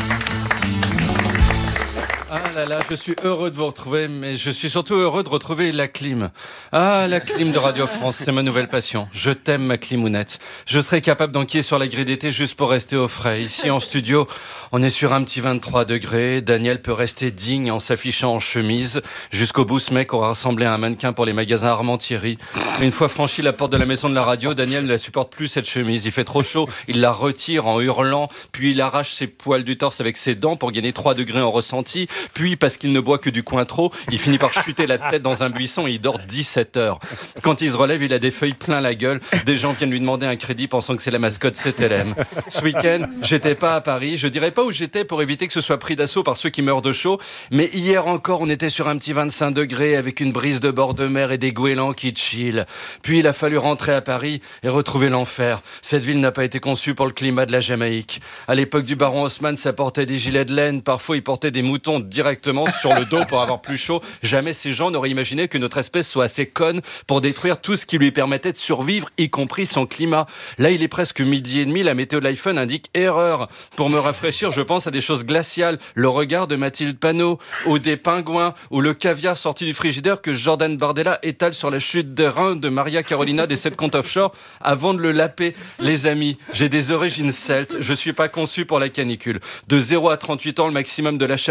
Ah là là, je suis heureux de vous retrouver, mais je suis surtout heureux de retrouver la clim. Ah, la clim de Radio France, c'est ma nouvelle passion. Je t'aime, ma climounette. Je serais capable d'enquiller sur la grille d'été juste pour rester au frais. Ici, en studio, on est sur un petit 23 degrés. Daniel peut rester digne en s'affichant en chemise. Jusqu'au bout, ce mec aura ressemblé à un mannequin pour les magasins Armand Thierry. Une fois franchi la porte de la maison de la radio, Daniel ne la supporte plus, cette chemise. Il fait trop chaud, il la retire en hurlant, puis il arrache ses poils du torse avec ses dents pour gagner 3 degrés en ressenti. Puis, parce qu'il ne boit que du Cointreau, il finit par chuter la tête dans un buisson et il dort 17 heures. Quand il se relève, il a des feuilles plein la gueule. Des gens viennent lui demander un crédit pensant que c'est la mascotte CTLM. Ce week-end, j'étais pas à Paris. Je dirais pas où j'étais pour éviter que ce soit pris d'assaut par ceux qui meurent de chaud. Mais hier encore, on était sur un petit 25 degrés avec une brise de bord de mer et des goélands qui chillent. Puis il a fallu rentrer à Paris et retrouver l'enfer. Cette ville n'a pas été conçue pour le climat de la Jamaïque. À l'époque du baron Haussmann, ça portait des gilets de laine. Parfois, il portait des moutons directement sur le dos pour avoir plus chaud. Jamais ces gens n'auraient imaginé que notre espèce soit assez conne pour détruire tout ce qui lui permettait de survivre, y compris son climat. Là, il est presque 12h30, la météo de l'iPhone indique erreur. Pour me rafraîchir, je pense à des choses glaciales. Le regard de Mathilde Panot, ou des pingouins, ou le caviar sorti du frigidaire que Jordan Bardella étale sur la chute des reins de Maria Carolina des 7 comptes offshore avant de le laper. Les amis, j'ai des origines celtes, je suis pas conçu pour la canicule. De 0 à 38 ans, le maximum de la chaleur auquel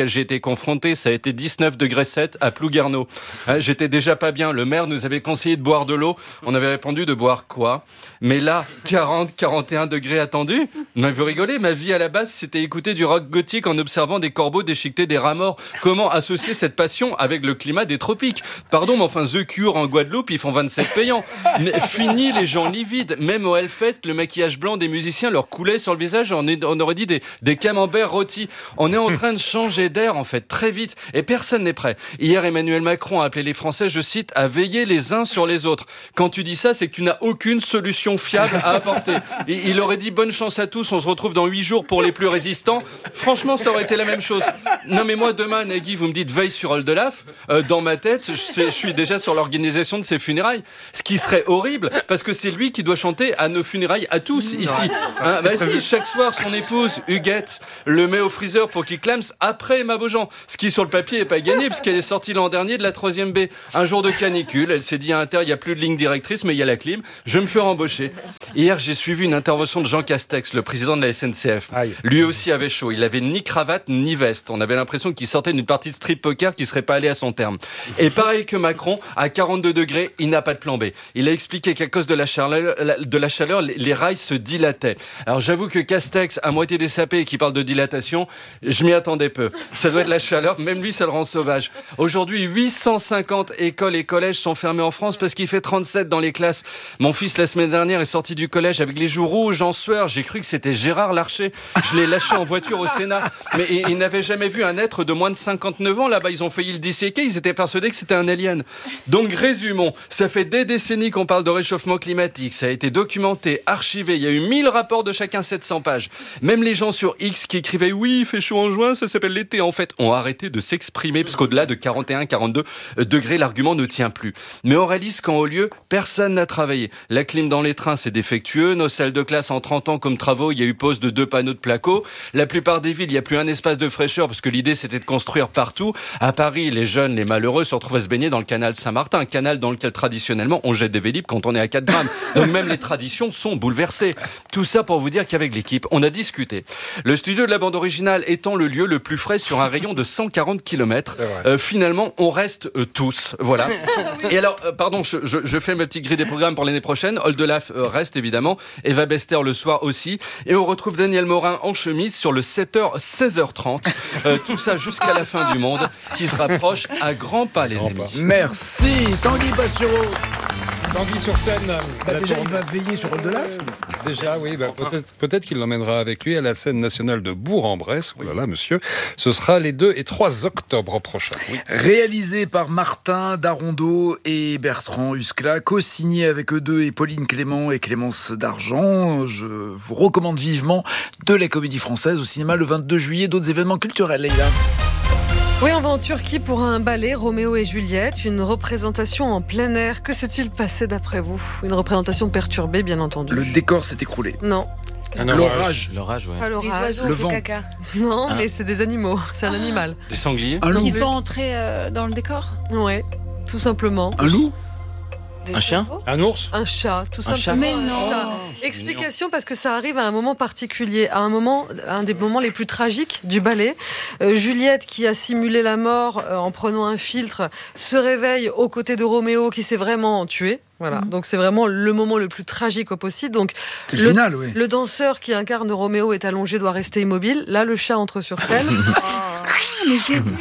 auxquelles j'ai été confronté, ça a été 19 degrés 7 à Plouguerneau. J'étais déjà pas bien. Le maire nous avait conseillé de boire de l'eau. On avait répondu de boire quoi? Mais là, 40, 41 degrés attendus. Mais vous rigolez, ma vie à la base, c'était écouter du rock gothique en observant des corbeaux déchiqueter des rats morts. Comment associer cette passion avec le climat des tropiques? Pardon, mais enfin, The Cure en Guadeloupe, ils font 27 payants. Mais fini les gens livides. Même au Hellfest, le maquillage blanc des musiciens leur coulait sur le visage. On aurait dit des camemberts rôtis. On est en train de changer d'air, en fait, très vite. Et personne n'est prêt. Hier, Emmanuel Macron a appelé les Français, je cite, à veiller les uns sur les autres. Quand tu dis ça, c'est que tu n'as aucune solution fiable à apporter. Il aurait dit bonne chance à tous, on se retrouve dans 8 jours pour les plus résistants. Franchement, ça aurait été la même chose. Non mais moi, demain, Nagui, vous me dites veille sur Oldelaf. Dans ma tête, je suis déjà sur l'organisation de ses funérailles. Ce qui serait horrible, parce que c'est lui qui doit chanter à nos funérailles à tous, ici. Si, chaque soir, son épouse, Huguette, le met au freezer pour qu'il clame après Emma Beaujean. Ce qui, sur le papier, n'est pas gagné, parce qu'elle est sortie l'an dernier de la 3e B. Un jour de canicule, elle s'est dit à Inter, il n'y a plus de ligne directrice, mais il y a la clim. Je me fais embaucher. Hier, j'ai suivi une intervention de Jean Castex, le président de la SNCF. Lui aussi avait chaud. Il avait ni cravate, ni veste. On avait l'impression qu'il sortait d'une partie de strip poker qui serait pas allée à son terme. Et pareil que Macron, à 42 degrés, il n'a pas de plan B. Il a expliqué qu'à cause de la chaleur, les rails se dilataient. Alors j'avoue que Castex, à moitié dessapé et qui parle de dilatation, je m'y attendais peu. Ça doit être la chaleur, même lui, ça le rend sauvage. Aujourd'hui, 850 écoles et collèges sont fermés en France parce qu'il fait 37 dans les classes. Mon fils, la semaine dernière, est sorti du collège avec les joues rouges, en sueur. J'ai cru que c'était Gérard Larcher. Je l'ai lâché en voiture au Sénat. Mais il n'avait jamais vu un être de moins de 59 ans. Là-bas, ils ont failli le disséquer. Ils étaient persuadés que c'était un alien. Donc, résumons. Ça fait des décennies qu'on parle de réchauffement climatique. Ça a été documenté, archivé. Il y a eu 1000 rapports de chacun 700 pages. Même les gens sur X qui écrivaient « Oui, il fait chaud en juin, ça s'appelle l'été », en fait, ont arrêté de s'exprimer parce qu'au-delà de 41, 42 degrés, l'argument ne tient plus. Mais on réalise qu'en haut lieu, personne n'a travaillé. La clim dans les trains, c'est défectueux. Nos salles de classe, en 30 ans comme travaux, il y a eu pose de 2 panneaux de placo. La plupart des villes, il n'y a plus un espace de fraîcheur parce que l'idée, c'était de construire partout. À Paris, les jeunes, les malheureux se retrouvent à se baigner dans le canal Saint-Martin, un canal dans lequel, traditionnellement, on jette des Vélib quand on est à 4 grammes. Donc même les traditions sont bouleversées. Tout ça pour vous dire qu'avec l'équipe, on a discuté. Le studio de la bande originale étant le lieu le plus frais sur un rayon de 140 km, finalement, on reste tous. Voilà. Et alors, pardon, je fais ma petite grille des programmes pour l'année prochaine. Oldelaf reste évidemment. Eva Bester le soir aussi. Et on retrouve Daniel Morin en chemise sur le 7h, 16h30. Tout ça jusqu'à la fin du monde qui se rapproche à grands pas, les amis. Merci, Tanguy Bastureau. Tanguy sur scène. Déjà, il va veiller sur Oldelaf. Déjà, oui, peut-être qu'il l'emmènera avec lui à la scène nationale de Bourg-en-Bresse. Oh là là, monsieur. Ce sera les 2 et 3 octobre prochains. Oui. Réalisé par Martin Darondeau et Bertrand Huskla, co-signé avec eux deux et Pauline Clément et Clémence Dargent. Je vous recommande vivement de la Comédie Française au cinéma le 22 juillet. D'autres événements culturels, Leïla. Oui, on va en Turquie pour un ballet, Roméo et Juliette, une représentation en plein air. Que s'est-il passé d'après vous? Une représentation perturbée, bien entendu. Le décor s'est écroulé. Non. L'orage. L'orage, ouais. Pas l'orage. Des oiseaux Le au vent. caca. Non, mais c'est des animaux. C'est un animal. Des sangliers. Un loup. Ils sont entrés dans le décor? Ouais, tout simplement. Un loup. Un chien? Un ours? Un chat, tout Un simplement. chat. Mais non. Chat. Explication parce que ça arrive à un moment particulier, à un des moments les plus tragiques du ballet. Juliette, qui a simulé la mort en prenant un filtre, se réveille aux côtés de Roméo qui s'est vraiment tué. Voilà, donc c'est vraiment le moment le plus tragique au possible. Donc c'est le final, oui. Le danseur qui incarne Roméo est allongé, doit rester immobile. Là, le chat entre sur scène. Mais j'ai vu.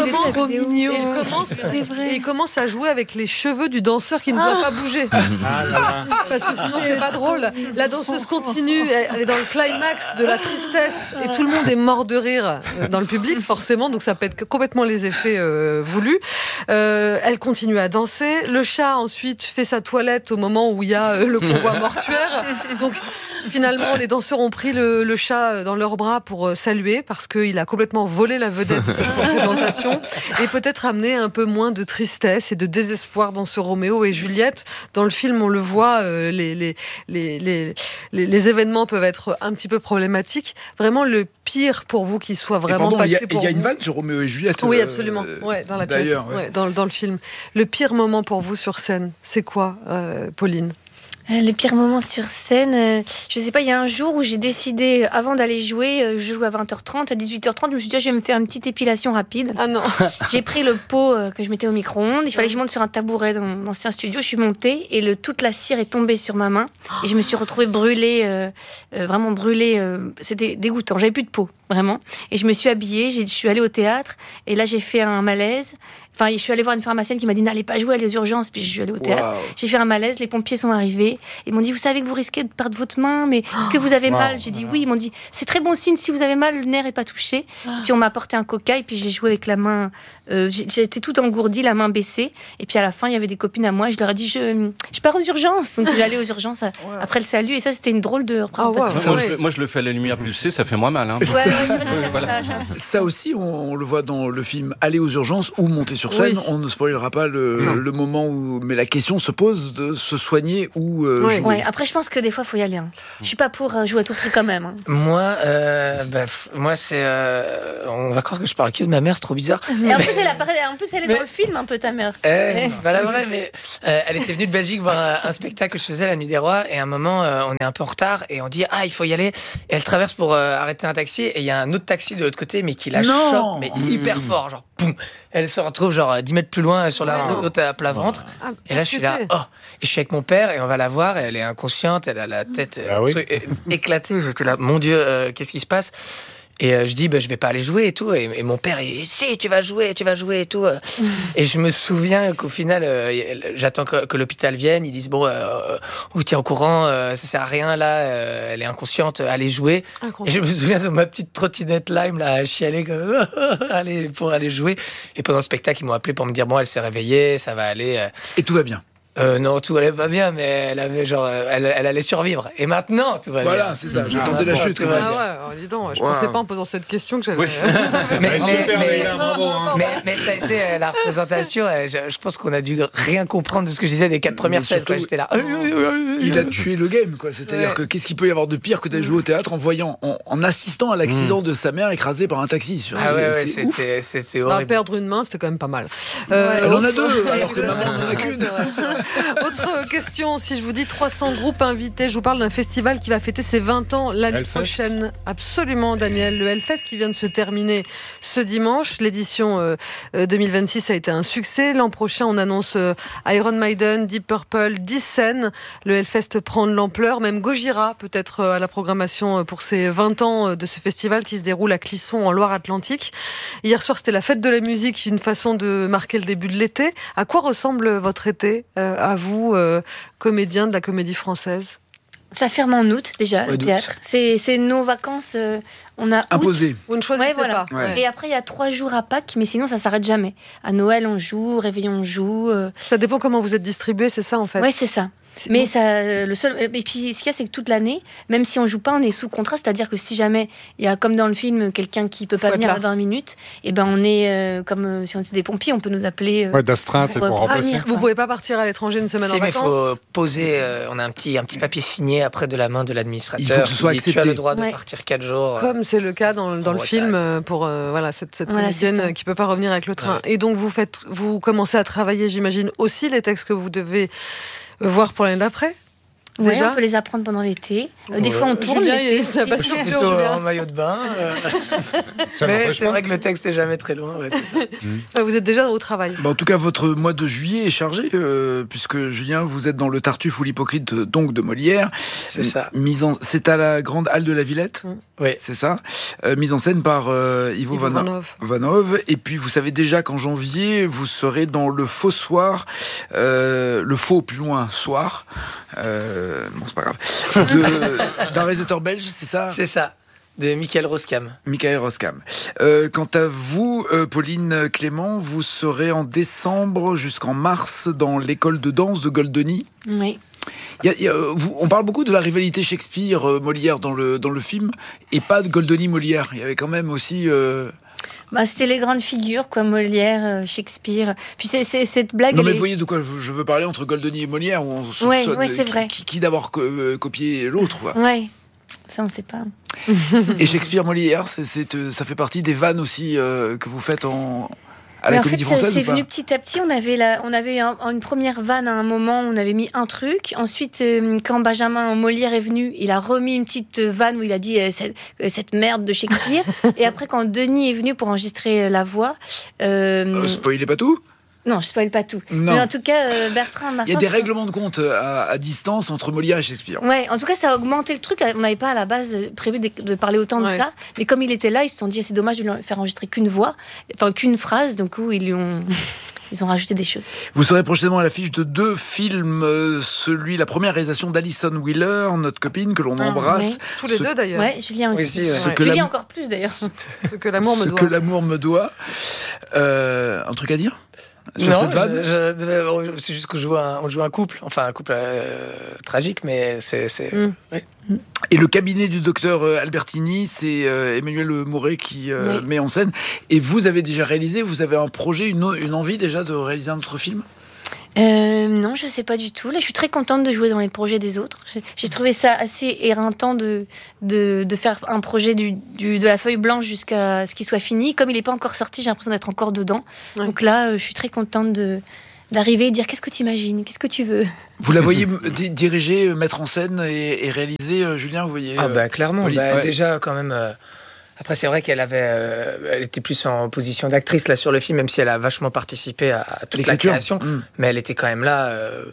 Il commence à jouer avec les cheveux du danseur qui ne doit pas bouger. Parce que sinon c'est pas drôle. La danseuse continue, elle est dans le climax de la tristesse et tout le monde est mort de rire dans le public forcément, donc ça pète complètement les effets voulus. Elle continue à danser. Le chat ensuite fait sa toilette au moment où il y a le convoi mortuaire. Donc finalement les danseurs ont pris le chat dans leurs bras pour saluer parce qu'il a complètement volé la vedette de cette représentation et peut-être amener un peu moins de tristesse et de désespoir dans ce Roméo et Juliette. Dans le film, on le voit, les événements peuvent être un petit peu problématiques. Vraiment, le pire pour vous qui soit vraiment passé pour vous. Il y a une vanne sur Roméo et Juliette. Oui, absolument. Ouais, dans la pièce, ouais. dans le film. Le pire moment pour vous sur scène, c'est quoi, Pauline? Les pires moments sur scène, je sais pas, il y a un jour où j'ai décidé, avant d'aller jouer, je joue à 20h30, à 18h30, je me suis dit, je vais me faire une petite épilation rapide. Ah non. J'ai pris le pot que je mettais au micro-ondes, il fallait que je monte sur un tabouret dans l'ancien studio, je suis montée et toute la cire est tombée sur ma main et je me suis retrouvée brûlée, vraiment brûlée, c'était dégoûtant, j'avais plus de peau, vraiment. Et je me suis habillée, je suis allée au théâtre et là j'ai fait un malaise. Enfin, je suis allée voir une pharmacienne qui m'a dit n'allez pas jouer, allez aux urgences. Puis je suis allée au théâtre. Wow. J'ai fait un malaise, les pompiers sont arrivés. Ils m'ont dit vous savez que vous risquez de perdre votre main, mais est-ce que vous avez mal? J'ai dit oui. Ils m'ont dit c'est très bon signe, si vous avez mal, le nerf n'est pas touché. Puis on m'a apporté un coca et puis j'ai joué avec la main. J'étais toute engourdie, la main baissée. Et puis à la fin, il y avait des copines à moi. Et je leur ai dit je pars aux urgences. Donc j'allais aux urgences après le salut. Et ça, c'était une drôle de représentation. Moi, je le fais à la lumière pulsée, ça fait moins mal. Hein. Ça aussi, on le voit dans le film Aller aux urgences ou Monter sur scène. On ne spoilera pas le moment où. Mais la question se pose de se soigner ou jouer. Ouais. Après, je pense que des fois, il faut y aller. Hein. Je suis pas pour jouer à tout prix quand même. Hein. Moi, c'est. On va croire que je parle que de ma mère, c'est trop bizarre. Et en plus, elle est dans le film, un peu ta mère. C'est pas la vraie, mais elle était venue de Belgique voir un spectacle que je faisais, La Nuit des Rois, et à un moment, on est un peu en retard, et on dit il faut y aller. Et elle traverse pour arrêter un taxi, et il y a un autre taxi de l'autre côté, mais qui la chope, mais hyper fort, genre boum. Elle se retrouve genre 10 mètres plus loin sur la route à plat ventre. Et là, je suis là, et je suis avec mon père, et on va la voir, et elle est inconsciente, elle a la tête éclatée. J'étais là, mon Dieu, qu'est-ce qui se passe? Et je dis, je vais pas aller jouer et tout. Et mon père, il dit, si, tu vas jouer et tout. Et je me souviens qu'au final, j'attends que l'hôpital vienne. Ils disent, on vous tient au courant, ça sert à rien, là, elle est inconsciente, allez jouer. Et je me souviens sur ma petite trottinette Lime, là, à chialer, pour aller jouer. Et pendant le spectacle, ils m'ont appelé pour me dire, elle s'est réveillée, ça va aller. Et tout va bien. Non, tout allait pas bien, mais elle avait elle allait survivre. Et maintenant, tout va bien. Voilà, c'est ça. J'attendais la chute. Dis donc, je pensais pas en posant cette question que j'avais. Mais ça a été la représentation. Je pense qu'on a dû rien comprendre de ce que je disais des 4 premières scènes. J'étais là. Il a tué le game, quoi. C'est-à-dire que qu'est-ce qu'il peut y avoir de pire que d'aller jouer au théâtre en assistant à l'accident de sa mère écrasée par un taxi. C'était horrible. Perdre une main, c'était quand même pas mal. Elle en a 2, alors que maman n'en a qu'une. Autre question, si je vous dis 300 groupes invités, je vous parle d'un festival qui va fêter ses 20 ans l'année prochaine. Absolument, Daniel. Le Hellfest qui vient de se terminer ce dimanche. L'édition 2026 a été un succès. L'an prochain, on annonce Iron Maiden, Deep Purple, 10 scènes. Le Hellfest prend de l'ampleur. Même Gojira peut être à la programmation pour ses 20 ans de ce festival qui se déroule à Clisson en Loire-Atlantique. Hier soir, c'était la fête de la musique, une façon de marquer le début de l'été. À quoi ressemble votre été à vous, comédien de la Comédie Française? Ça ferme en août déjà, le théâtre. C'est nos vacances, on a imposé. Vous ne choisissez pas. Ouais. Et après, il y a 3 jours à Pâques, mais sinon, ça s'arrête jamais. À Noël, on joue, Réveillon, on joue. Ça dépend comment vous êtes distribué, c'est ça en fait? Oui, c'est ça. Mais ça, le seul. Et puis, ce qu'il y a, c'est que toute l'année, même si on joue pas, on est sous contrat. C'est-à-dire que si jamais il y a, comme dans le film, quelqu'un qui peut pas venir à 20 minutes, et on est comme si on était des pompiers, on peut nous appeler. D'astreinte pour remplacer. Vous pouvez pas partir à l'étranger une semaine en vacances. Il faut poser. On a un petit papier signé après de la main de l'administrateur. Il faut que ce soit accepté. Tu as le droit de partir 4 jours. Comme c'est le cas dans le film pour cette comédienne qui peut pas revenir avec le train. Ouais. Et donc vous commencez à travailler, j'imagine, aussi les textes que vous devez voir pour l'année d'après. Oui, on peut les apprendre pendant l'été. Des fois, on tourne l'été. Ça passe plutôt en maillot de bain. Mais c'est vrai que le texte est jamais très loin. Ouais, c'est ça. Vous êtes déjà au travail. En tout cas, votre mois de juillet est chargé, puisque Julien, vous êtes dans le Tartuffe ou l'Hypocrite, donc de Molière. C'est ça. C'est à la Grande Halle de la Villette. Oui, c'est ça. Mise en scène par Ivo Vanov. Et puis, vous savez déjà qu'en janvier, vous serez dans le Faux Soir, le Faux plus loin soir. Bon, c'est pas grave. D'un réalisateur belge, c'est ça? C'est ça. De Michael Roskam. Quant à vous, Pauline Clément, vous serez en décembre jusqu'en mars dans l'école de danse de Goldoni. Oui. On parle beaucoup de la rivalité Shakespeare-Molière dans le film, et pas de Goldoni-Molière. Il y avait quand même aussi... c'était les grandes figures, quoi, Molière, Shakespeare. Puis c'est cette blague. Non, mais vous voyez de quoi je veux parler entre Goldoni et Molière, où on soupçonne c'est vrai. Qui d'avoir copié l'autre, quoi. Ouais, ça on sait pas. Et Shakespeare, Molière, ça fait partie des vannes aussi que vous faites à la Comédie Française c'est ou pas? venu petit à petit. On avait une première vanne à un moment, on avait mis un truc. Ensuite, quand Benjamin Molière est venu, il a remis une petite vanne où il a dit cette merde de Shakespeare. Et après, quand Denis est venu pour enregistrer la voix... spoilez pas tout? Non, je spoil pas tout. Non. Mais en tout cas, Bertrand Martin... Il y a des règlements de compte à distance entre Molière et Shakespeare. Ouais, en tout cas, ça a augmenté le truc. On n'avait pas à la base prévu de parler autant de ça. Mais comme il était là, ils se sont dit, c'est dommage de lui faire enregistrer qu'une voix, enfin qu'une phrase. Donc, ils ont rajouté des choses. Vous serez prochainement à l'affiche de 2 films. La première réalisation d'Alison Wheeler, notre copine que l'on embrasse. Oui. Tous les 2 d'ailleurs. Ouais, Julien aussi. Ouais. Julien encore plus d'ailleurs. Ce que l'amour me doit. Ce que l'amour me doit. Un truc à dire sur cette vanne? C'est juste qu'on joue un couple, enfin un couple tragique, mais c'est. Ouais. Et le cabinet du docteur Albertini, c'est Emmanuel Mouret qui met en scène. Et vous avez déjà réalisé, vous avez un projet, une envie déjà de réaliser un autre film? Non, je sais pas du tout. Là, je suis très contente de jouer dans les projets des autres. J'ai trouvé ça assez éreintant de faire un projet de la feuille blanche jusqu'à ce qu'il soit fini. Comme il n'est pas encore sorti, j'ai l'impression d'être encore dedans. Ouais. Donc là, je suis très contente d'arriver et dire qu'est-ce que tu imagines, qu'est-ce que tu veux. Vous la voyez diriger, mettre en scène et réaliser, Julien, vous voyez clairement. Déjà, quand même... Après, c'est vrai qu'elle elle était plus en position d'actrice là sur le film, même si elle a vachement participé à toute la création. Mais elle était quand même là.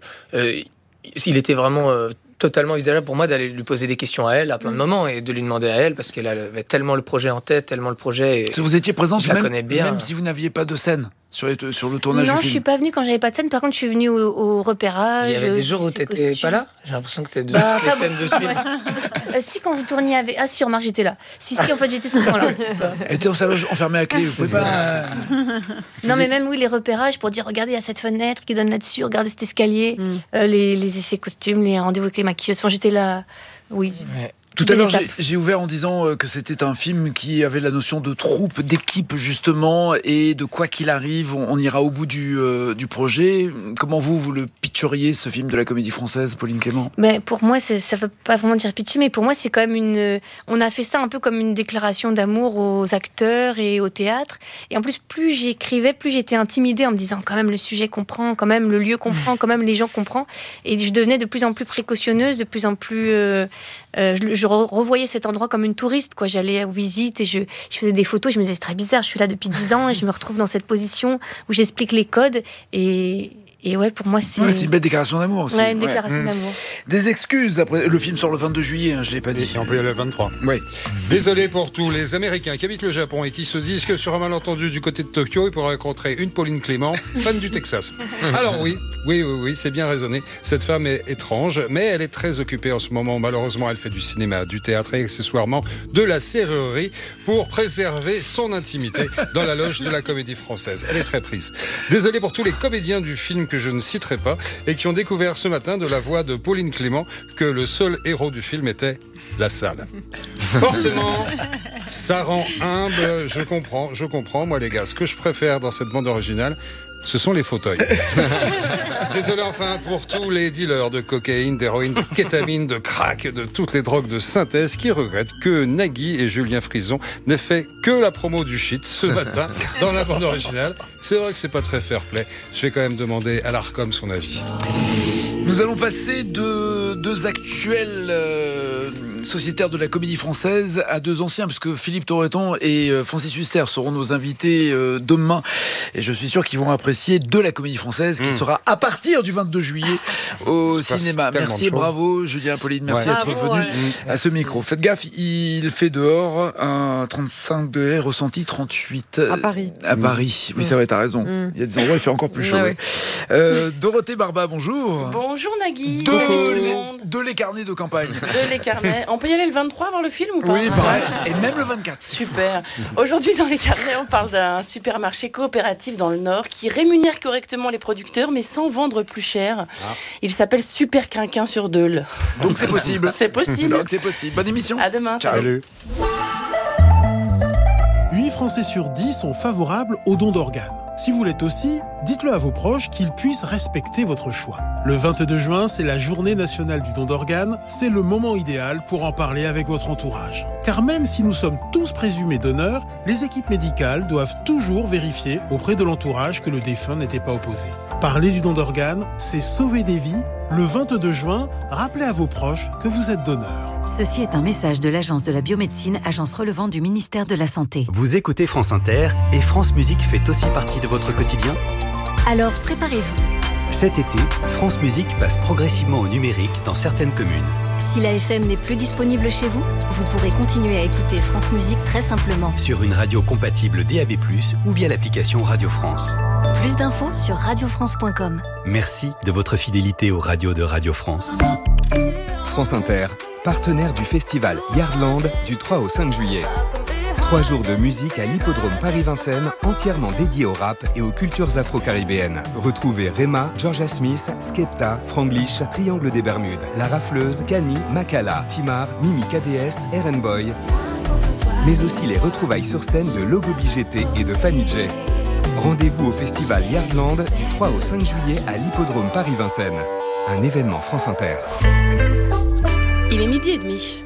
Il était vraiment totalement envisageable pour moi d'aller lui poser des questions à elle à plein de moments et de lui demander à elle parce qu'elle avait tellement le projet en tête, tellement le projet. Si vous étiez présente, je la connais bien. Même si vous n'aviez pas de scène sur le tournage du film. Non, je suis pas venue quand j'avais pas de scène. Par contre, je suis venue au repérage. Il y avait des jours où t'étais pas là. J'ai l'impression que t'es de les scènes de suite. Si, quand vous tourniez avec... Ah si, remarque, j'étais là. Si, en fait, j'étais souvent là. Elle était dans sa loge enfermée à clé. Vous pouvez pas... Non, mais même, les repérages pour dire, regardez, il y a cette fenêtre qui donne là-dessus, regardez cet escalier, les essais costumes, les rendez-vous avec les maquilleuses. Enfin, j'étais là, oui. Ouais. Tout à l'heure, j'ai ouvert en disant que c'était un film qui avait la notion de troupe, d'équipe justement, et de quoi qu'il arrive, on ira au bout du projet. Comment vous le pitcheriez, ce film de la Comédie Française, Pauline Clément? Pour moi, ça ne veut pas vraiment dire pitcher, mais pour moi, c'est quand même on a fait ça un peu comme une déclaration d'amour aux acteurs et au théâtre. Et en plus, plus j'écrivais, plus j'étais intimidée en me disant quand même le sujet comprend, quand même le lieu comprend, quand même les gens comprennent. Et je devenais de plus en plus précautionneuse, de plus en plus... je revoyais cet endroit comme une touriste, quoi. J'allais aux visites et je faisais des photos. Je me disais, c'est très bizarre, je suis là depuis 10 ans et je me retrouve dans cette position où j'explique les codes. Et ouais, pour moi, c'est une belle déclaration d'amour aussi. Ouais, une déclaration d'amour. Des excuses après le film sort le 22 juillet, je l'ai pas dit. Et on peut y aller le 23. Ouais. Désolé pour tous les Américains qui habitent le Japon et qui se disent que sur un malentendu du côté de Tokyo, ils pourraient rencontrer une Pauline Clément, fan du Texas. Alors oui, c'est bien raisonné. Cette femme est étrange, mais elle est très occupée en ce moment. Malheureusement, elle fait du cinéma, du théâtre et accessoirement de la serrurerie pour préserver son intimité dans la loge de la Comédie Française. Elle est très prise. Désolé pour tous les comédiens du film que je ne citerai pas et qui ont découvert ce matin de la voix de Pauline Clément que le seul héros du film était la salle. Forcément, ça rend humble, je comprends. Moi les gars, ce que je préfère dans cette bande originale, ce sont les fauteuils. Désolé enfin pour tous les dealers de cocaïne, d'héroïne, de kétamine, de crack, de toutes les drogues de synthèse qui regrettent que Nagui et Julien Frison n'aient fait que la promo du shit ce matin dans la bande originale. C'est vrai que c'est pas très fair-play. Je vais quand même demander à l'Arcom son avis. Nous allons passer de 2 actuels sociétaires de la Comédie Française à 2 anciens, puisque Philippe Torreton et Francis Huster seront nos invités demain. Et je suis sûr qu'ils vont apprécier de la Comédie Française qui sera à partir du 22 juillet au cinéma. Merci et bravo, Julien, Pauline, merci d'être venu à ce micro. Faites gaffe, il fait dehors un 35 degrés ressenti 38 à Paris. À Paris, oui, c'est vrai, t'as raison. Il y a des endroits où il fait encore plus chaud. Dorothée Barba, bonjour. Bonjour Nagui, salut tout le monde. De les carnets de campagne. De les carnets. On peut y aller le 23 voir le film ou pas? Oui, pareil. Et même le 24. Super. Aujourd'hui, dans les carnets, on parle d'un supermarché coopératif dans le Nord qui rémunère correctement les producteurs, mais sans vendre plus cher. Il s'appelle Super Quinquin sur Deule. Donc c'est possible. C'est possible. Donc c'est possible. Bonne émission. À demain. Salut. 8 francs Français sur 10 sont favorables au don d'organes. Si vous l'êtes aussi, dites-le à vos proches qu'ils puissent respecter votre choix. Le 22 juin, c'est la journée nationale du don d'organes. C'est le moment idéal pour en parler avec votre entourage. Car même si nous sommes tous présumés donneurs, les équipes médicales doivent toujours vérifier auprès de l'entourage que le défunt n'était pas opposé. Parler du don d'organes, c'est sauver des vies. Le 22 juin, rappelez à vos proches que vous êtes donneur. Ceci est un message de l'Agence de la biomédecine, agence relevant du ministère de la Santé. Vous écoutez France Inter et France Musique fait aussi partie de votre quotidien ? Alors préparez-vous. Cet été, France Musique passe progressivement au numérique dans certaines communes. Si la FM n'est plus disponible chez vous, vous pourrez continuer à écouter France Musique très simplement. Sur une radio compatible DAB+, ou via l'application Radio France. Plus d'infos sur radiofrance.com. Merci de votre fidélité aux radios de Radio France. France Inter, partenaire du festival Yardland du 3 au 5 juillet. 3 jours de musique à l'hippodrome Paris-Vincennes, entièrement dédié au rap et aux cultures afro-caribéennes. Retrouvez Rema, Georgia Smith, Skepta, Franglish, Triangle des Bermudes, La Rafleuse, Kani, Makala, Timar, Mimi KDS, Eren Boy. Mais aussi les retrouvailles sur scène de Logo BGT et de Fanny J. Rendez-vous au festival Yardland du 3 au 5 juillet à l'hippodrome Paris-Vincennes. Un événement France Inter. Il est 12h30.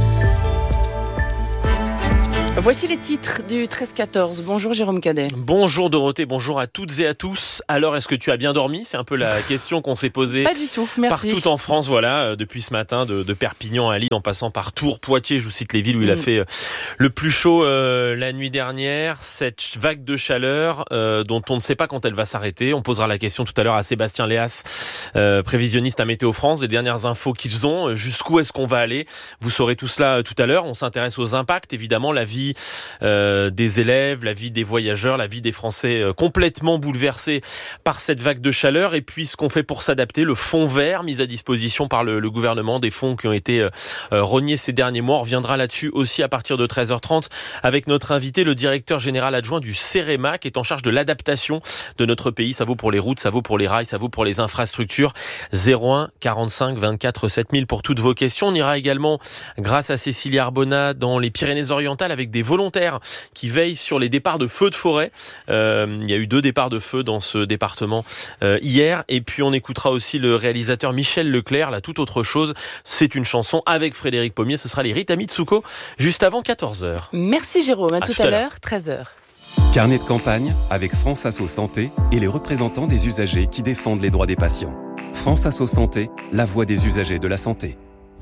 Voici les titres du 13-14. Bonjour Jérôme Cadet. Bonjour Dorothée, bonjour à toutes et à tous. Alors, est-ce que tu as bien dormi ? C'est un peu la question qu'on s'est posée. Pas du tout, merci. Partout en France, voilà, depuis ce matin, de Perpignan à Lille, en passant par Tours, Poitiers, je vous cite les villes où il a fait le plus chaud la nuit dernière. Cette vague de chaleur dont on ne sait pas quand elle va s'arrêter. On posera la question tout à l'heure à Sébastien Léas, prévisionniste à Météo France, des dernières infos qu'ils ont. Jusqu'où est-ce qu'on va aller ? Vous saurez tout cela tout à l'heure. On s'intéresse aux impacts, évidemment, la vie des élèves, la vie des voyageurs, la vie des Français complètement bouleversés par cette vague de chaleur. Et puis ce qu'on fait pour s'adapter, le fonds vert mis à disposition par le gouvernement, des fonds qui ont été rognés ces derniers mois. On reviendra là-dessus aussi à partir de 13h30 avec notre invité, le directeur général adjoint du CEREMA, qui est en charge de l'adaptation de notre pays. Ça vaut pour les routes, ça vaut pour les rails, ça vaut pour les infrastructures. 01 45 24 7000 pour toutes vos questions. On ira également, grâce à Cécilia Arbona, dans les Pyrénées-Orientales avec des volontaires qui veillent sur les départs de feux de forêt. Il y a eu 2 départs de feu dans ce département hier. Et puis on écoutera aussi le réalisateur Michel Leclerc, là toute autre chose. C'est une chanson avec Frédéric Pommier. Ce sera les Rita Mitsuko juste avant 14h. Merci Jérôme, à tout à l'heure, 13h. Carnet de campagne avec France Asso Santé et les représentants des usagers qui défendent les droits des patients. France Asso Santé, la voix des usagers de la santé.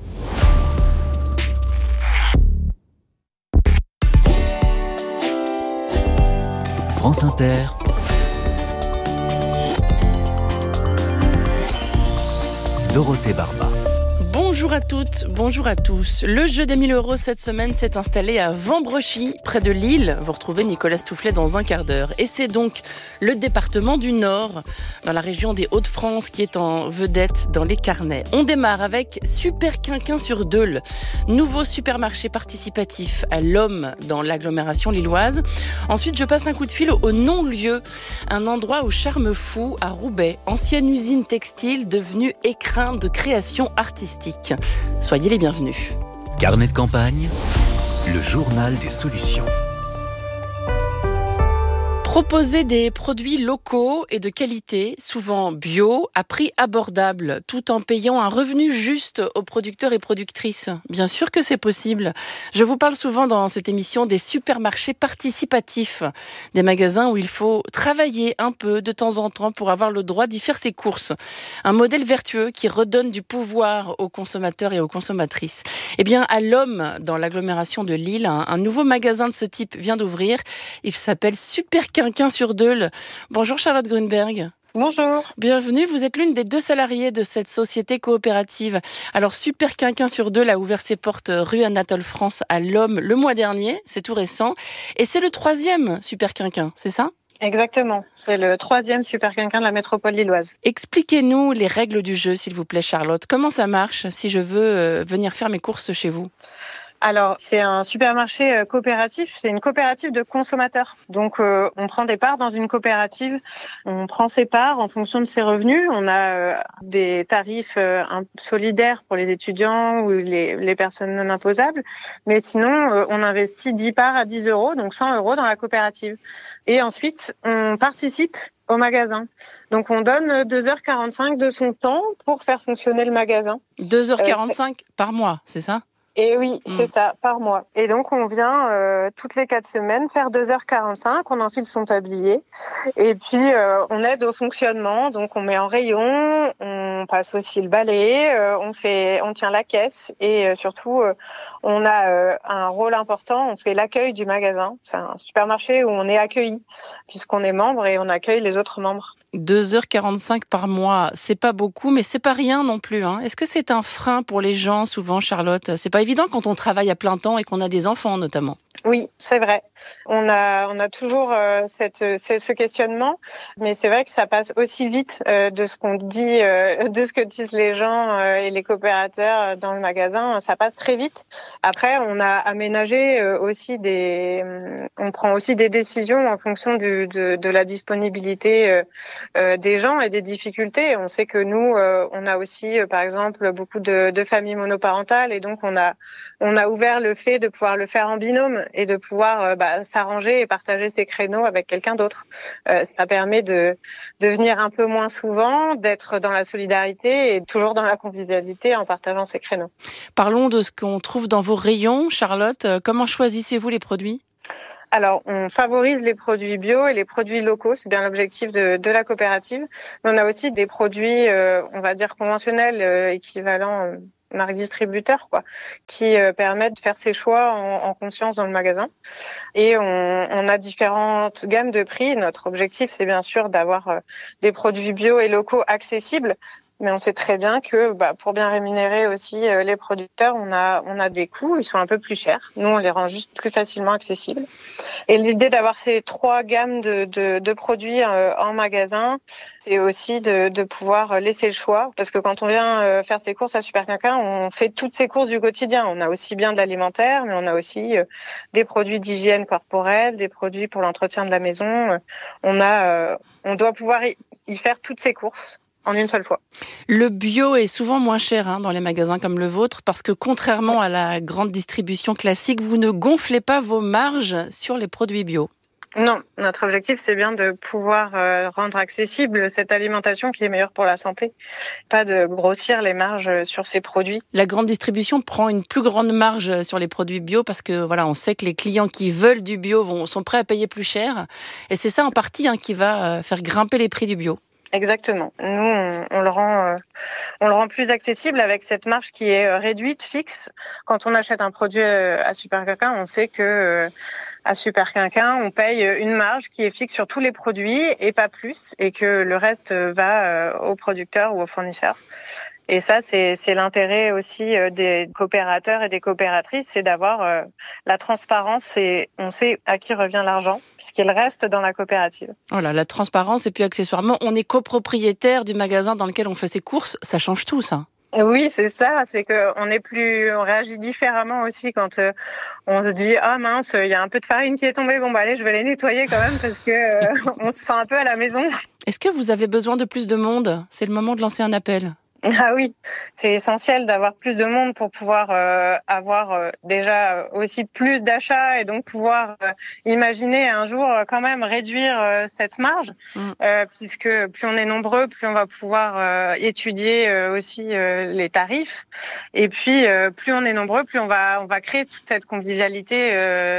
France Inter. Dorothée Barba. Bonjour à toutes, bonjour à tous. Le jeu des 1000 € cette semaine s'est installé à Vambrechy, près de Lille. Vous retrouvez Nicolas Stoufflet dans un quart d'heure. Et c'est donc le département du Nord, dans la région des Hauts-de-France, qui est en vedette dans les carnets. On démarre avec Super Quinquin sur Deuil, nouveau supermarché participatif à l'Homme dans l'agglomération lilloise. Ensuite, je passe un coup de fil au non-lieu, un endroit au charme fou à Roubaix, ancienne usine textile devenue écrin de création artistique. Soyez les bienvenus. Carnet de campagne, le journal des solutions. Proposer des produits locaux et de qualité, souvent bio, à prix abordable, tout en payant un revenu juste aux producteurs et productrices. Bien sûr que c'est possible. Je vous parle souvent dans cette émission des supermarchés participatifs, des magasins où il faut travailler un peu de temps en temps pour avoir le droit d'y faire ses courses. Un modèle vertueux qui redonne du pouvoir aux consommateurs et aux consommatrices. Eh bien, à l'Homme, dans l'agglomération de Lille, un nouveau magasin de ce type vient d'ouvrir. Il s'appelle Super Quinquin sur Deuil. Bonjour Charlotte Grunberg. Bonjour. Bienvenue, vous êtes l'une des 2 salariées de cette société coopérative. Alors Super Quinquin sur Deuil a ouvert ses portes rue Anatole France à l'Homme le mois dernier, c'est tout récent. Et c'est le 3e Super Quinquin, c'est ça ? Exactement, c'est le 3e Super Quinquin de la métropole lilloise. Expliquez-nous les règles du jeu, s'il vous plaît Charlotte. Comment ça marche si je veux venir faire mes courses chez vous ? Alors, c'est un supermarché coopératif, c'est une coopérative de consommateurs. Donc, on prend des parts dans une coopérative, on prend ses parts en fonction de ses revenus. On a des tarifs solidaires pour les étudiants ou les personnes non imposables. Mais sinon, on investit 10 parts à 10 €, donc 100 € dans la coopérative. Et ensuite, on participe au magasin. Donc, on donne 2h45 de son temps pour faire fonctionner le magasin. 2h45 par mois, c'est ça ? Et oui, c'est ça, par mois. Et donc, on vient toutes les 4 semaines faire 2h45, on enfile son tablier. Et puis, on aide au fonctionnement. Donc, on met en rayon, on passe aussi le balai, on tient la caisse. Et surtout, on a un rôle important, on fait l'accueil du magasin. C'est un supermarché où on est accueilli, puisqu'on est membre et on accueille les autres membres. 2h45 par mois, c'est pas beaucoup, mais c'est pas rien non plus. Est-ce que c'est un frein pour les gens, souvent, Charlotte ? C'est pas évident quand on travaille à plein temps et qu'on a des enfants, notamment. Oui, c'est vrai. On a toujours ce questionnement, mais c'est vrai que ça passe aussi vite de ce qu'on dit, de ce que disent les gens et les coopérateurs dans le magasin. Ça passe très vite. Après, on a aménagé aussi on prend aussi des décisions en fonction de la disponibilité des gens et des difficultés. On sait que nous, on a aussi, par exemple, beaucoup de familles monoparentales, et donc on a ouvert le fait de pouvoir le faire en binôme et de pouvoir s'arranger et partager ses créneaux avec quelqu'un d'autre. Ça permet de venir un peu moins souvent, d'être dans la solidarité et toujours dans la convivialité en partageant ses créneaux. Parlons de ce qu'on trouve dans vos rayons, Charlotte. Comment choisissez-vous les produits ? Alors, on favorise les produits bio et les produits locaux, c'est bien l'objectif de la coopérative. Mais on a aussi des produits, on va dire conventionnels, équivalents marque distributeur, qui permettent de faire ses choix en conscience dans le magasin. Et on a différentes gammes de prix. Notre objectif, c'est bien sûr d'avoir des produits bio et locaux accessibles. Mais on sait très bien que pour bien rémunérer aussi les producteurs, on a des coûts, ils sont un peu plus chers. Nous, on les rend juste plus facilement accessibles. Et l'idée d'avoir ces 3 gammes de produits en magasin, c'est aussi de pouvoir laisser le choix. Parce que quand on vient faire ses courses à Super Quinquin, on fait toutes ses courses du quotidien. On a aussi bien de l'alimentaire, mais on a aussi des produits d'hygiène corporelle, des produits pour l'entretien de la maison. On doit pouvoir y faire toutes ses courses en une seule fois. Le bio est souvent moins cher dans les magasins comme le vôtre, parce que contrairement à la grande distribution classique, vous ne gonflez pas vos marges sur les produits bio. Non, notre objectif, c'est bien de pouvoir rendre accessible cette alimentation qui est meilleure pour la santé, pas de grossir les marges sur ces produits. La grande distribution prend une plus grande marge sur les produits bio parce que on sait que les clients qui veulent du bio sont prêts à payer plus cher, et c'est ça en partie qui va faire grimper les prix du bio. Exactement. Nous, on le rend plus accessible avec cette marge qui est réduite, fixe. Quand on achète un produit à Super Quinquin, on sait que à Super Quinquin, on paye une marge qui est fixe sur tous les produits et pas plus, et que le reste va aux producteurs ou aux fournisseurs. Et ça, c'est l'intérêt aussi des coopérateurs et des coopératrices, c'est d'avoir la transparence, et on sait à qui revient l'argent, puisqu'il reste dans la coopérative. Voilà, la transparence, et puis accessoirement, on est copropriétaire du magasin dans lequel on fait ses courses, ça change tout, ça. Oui, c'est ça, c'est que on réagit différemment aussi quand on se dit mince, il y a un peu de farine qui est tombée, allez, je vais les nettoyer quand même parce que on se sent un peu à la maison. Est-ce que vous avez besoin de plus de monde ? C'est le moment de lancer un appel. Ah oui, c'est essentiel d'avoir plus de monde pour pouvoir avoir déjà aussi plus d'achats, et donc pouvoir imaginer un jour quand même réduire cette marge, puisque plus on est nombreux, plus on va pouvoir étudier aussi les tarifs, et puis plus on est nombreux, plus on va créer toute cette convivialité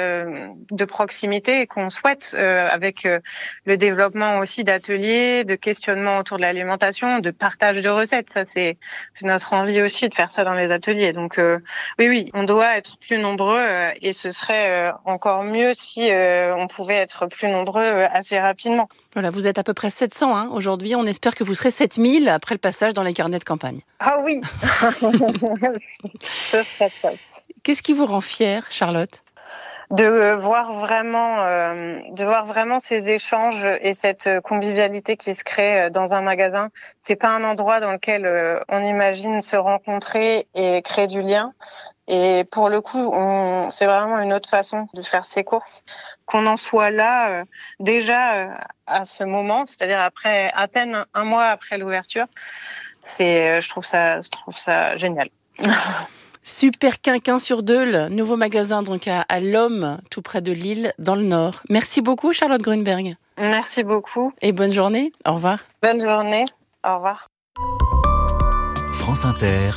de proximité qu'on souhaite, avec le développement aussi d'ateliers, de questionnements autour de l'alimentation, de partage de recettes. Ça, c'est notre envie aussi de faire ça dans les ateliers. Donc oui, on doit être plus nombreux, et ce serait encore mieux si on pouvait être plus nombreux assez rapidement. Voilà, vous êtes à peu près 700 aujourd'hui. On espère que vous serez 7000 après le passage dans les carnets de campagne. Ah oui. Ce serait top. Qu'est-ce qui vous rend fière, Charlotte ? De voir vraiment ces échanges et cette convivialité qui se crée dans un magasin. C'est pas un endroit dans lequel on imagine se rencontrer et créer du lien. Et pour le coup, c'est vraiment une autre façon de faire ses courses. Qu'on en soit là déjà à ce moment, c'est-à-dire après à peine un mois après l'ouverture, je trouve ça génial. Super Quinquin sur Deule, nouveau magasin donc à Lomme, tout près de Lille, dans le Nord. Merci beaucoup Charlotte Grunberg. Merci beaucoup. Et bonne journée. Au revoir. Bonne journée. Au revoir. France Inter.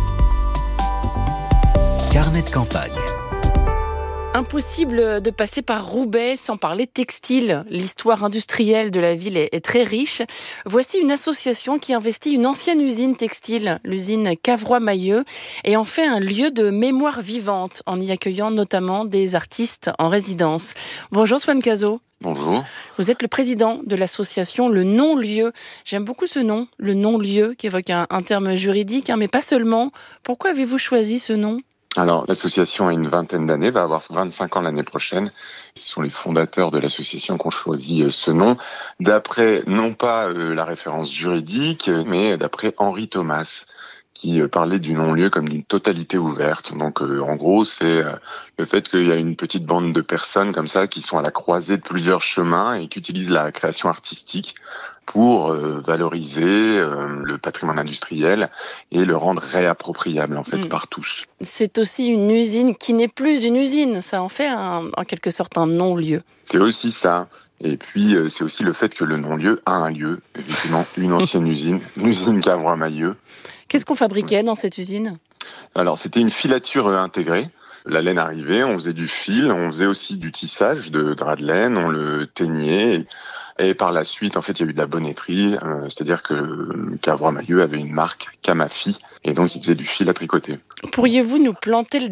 Carnet de campagne. Impossible de passer par Roubaix sans parler textile. L'histoire industrielle de la ville est très riche. Voici une association qui investit une ancienne usine textile, l'usine Cavrois-Mailleux, et en fait un lieu de mémoire vivante, en y accueillant notamment des artistes en résidence. Bonjour Swan Cazot. Bonjour. Vous êtes le président de l'association Le Non-Lieu. J'aime beaucoup ce nom, le Non-Lieu, qui évoque un terme juridique, mais pas seulement. Pourquoi avez-vous choisi ce nom ? Alors, l'association a une vingtaine d'années, va avoir 25 ans l'année prochaine. Ce sont les fondateurs de l'association qui ont choisi ce nom, d'après non pas la référence juridique, mais d'après Henri Thomas, qui parlait du non-lieu comme d'une totalité ouverte. Donc, en gros, c'est le fait qu'il y a une petite bande de personnes comme ça qui sont à la croisée de plusieurs chemins et qui utilisent la création artistique pour valoriser le patrimoine industriel et le rendre réappropriable en fait par tous. C'est aussi une usine qui n'est plus une usine, ça en fait en quelque sorte un non-lieu. C'est aussi ça. Et puis c'est aussi le fait que le non-lieu a un lieu, effectivement, une ancienne usine, l'usine Cavrois-Mailleux. Qu'est-ce qu'on fabriquait dans cette usine ? Alors c'était une filature intégrée. La laine arrivait, on faisait du fil, on faisait aussi du tissage de drap de laine, on le teignait. Et par la suite, en fait, il y a eu de la bonnetterie, c'est-à-dire que Cavrois-Mailleux avait une marque Camafi, et donc il faisait du fil à tricoter. Pourriez-vous nous planter le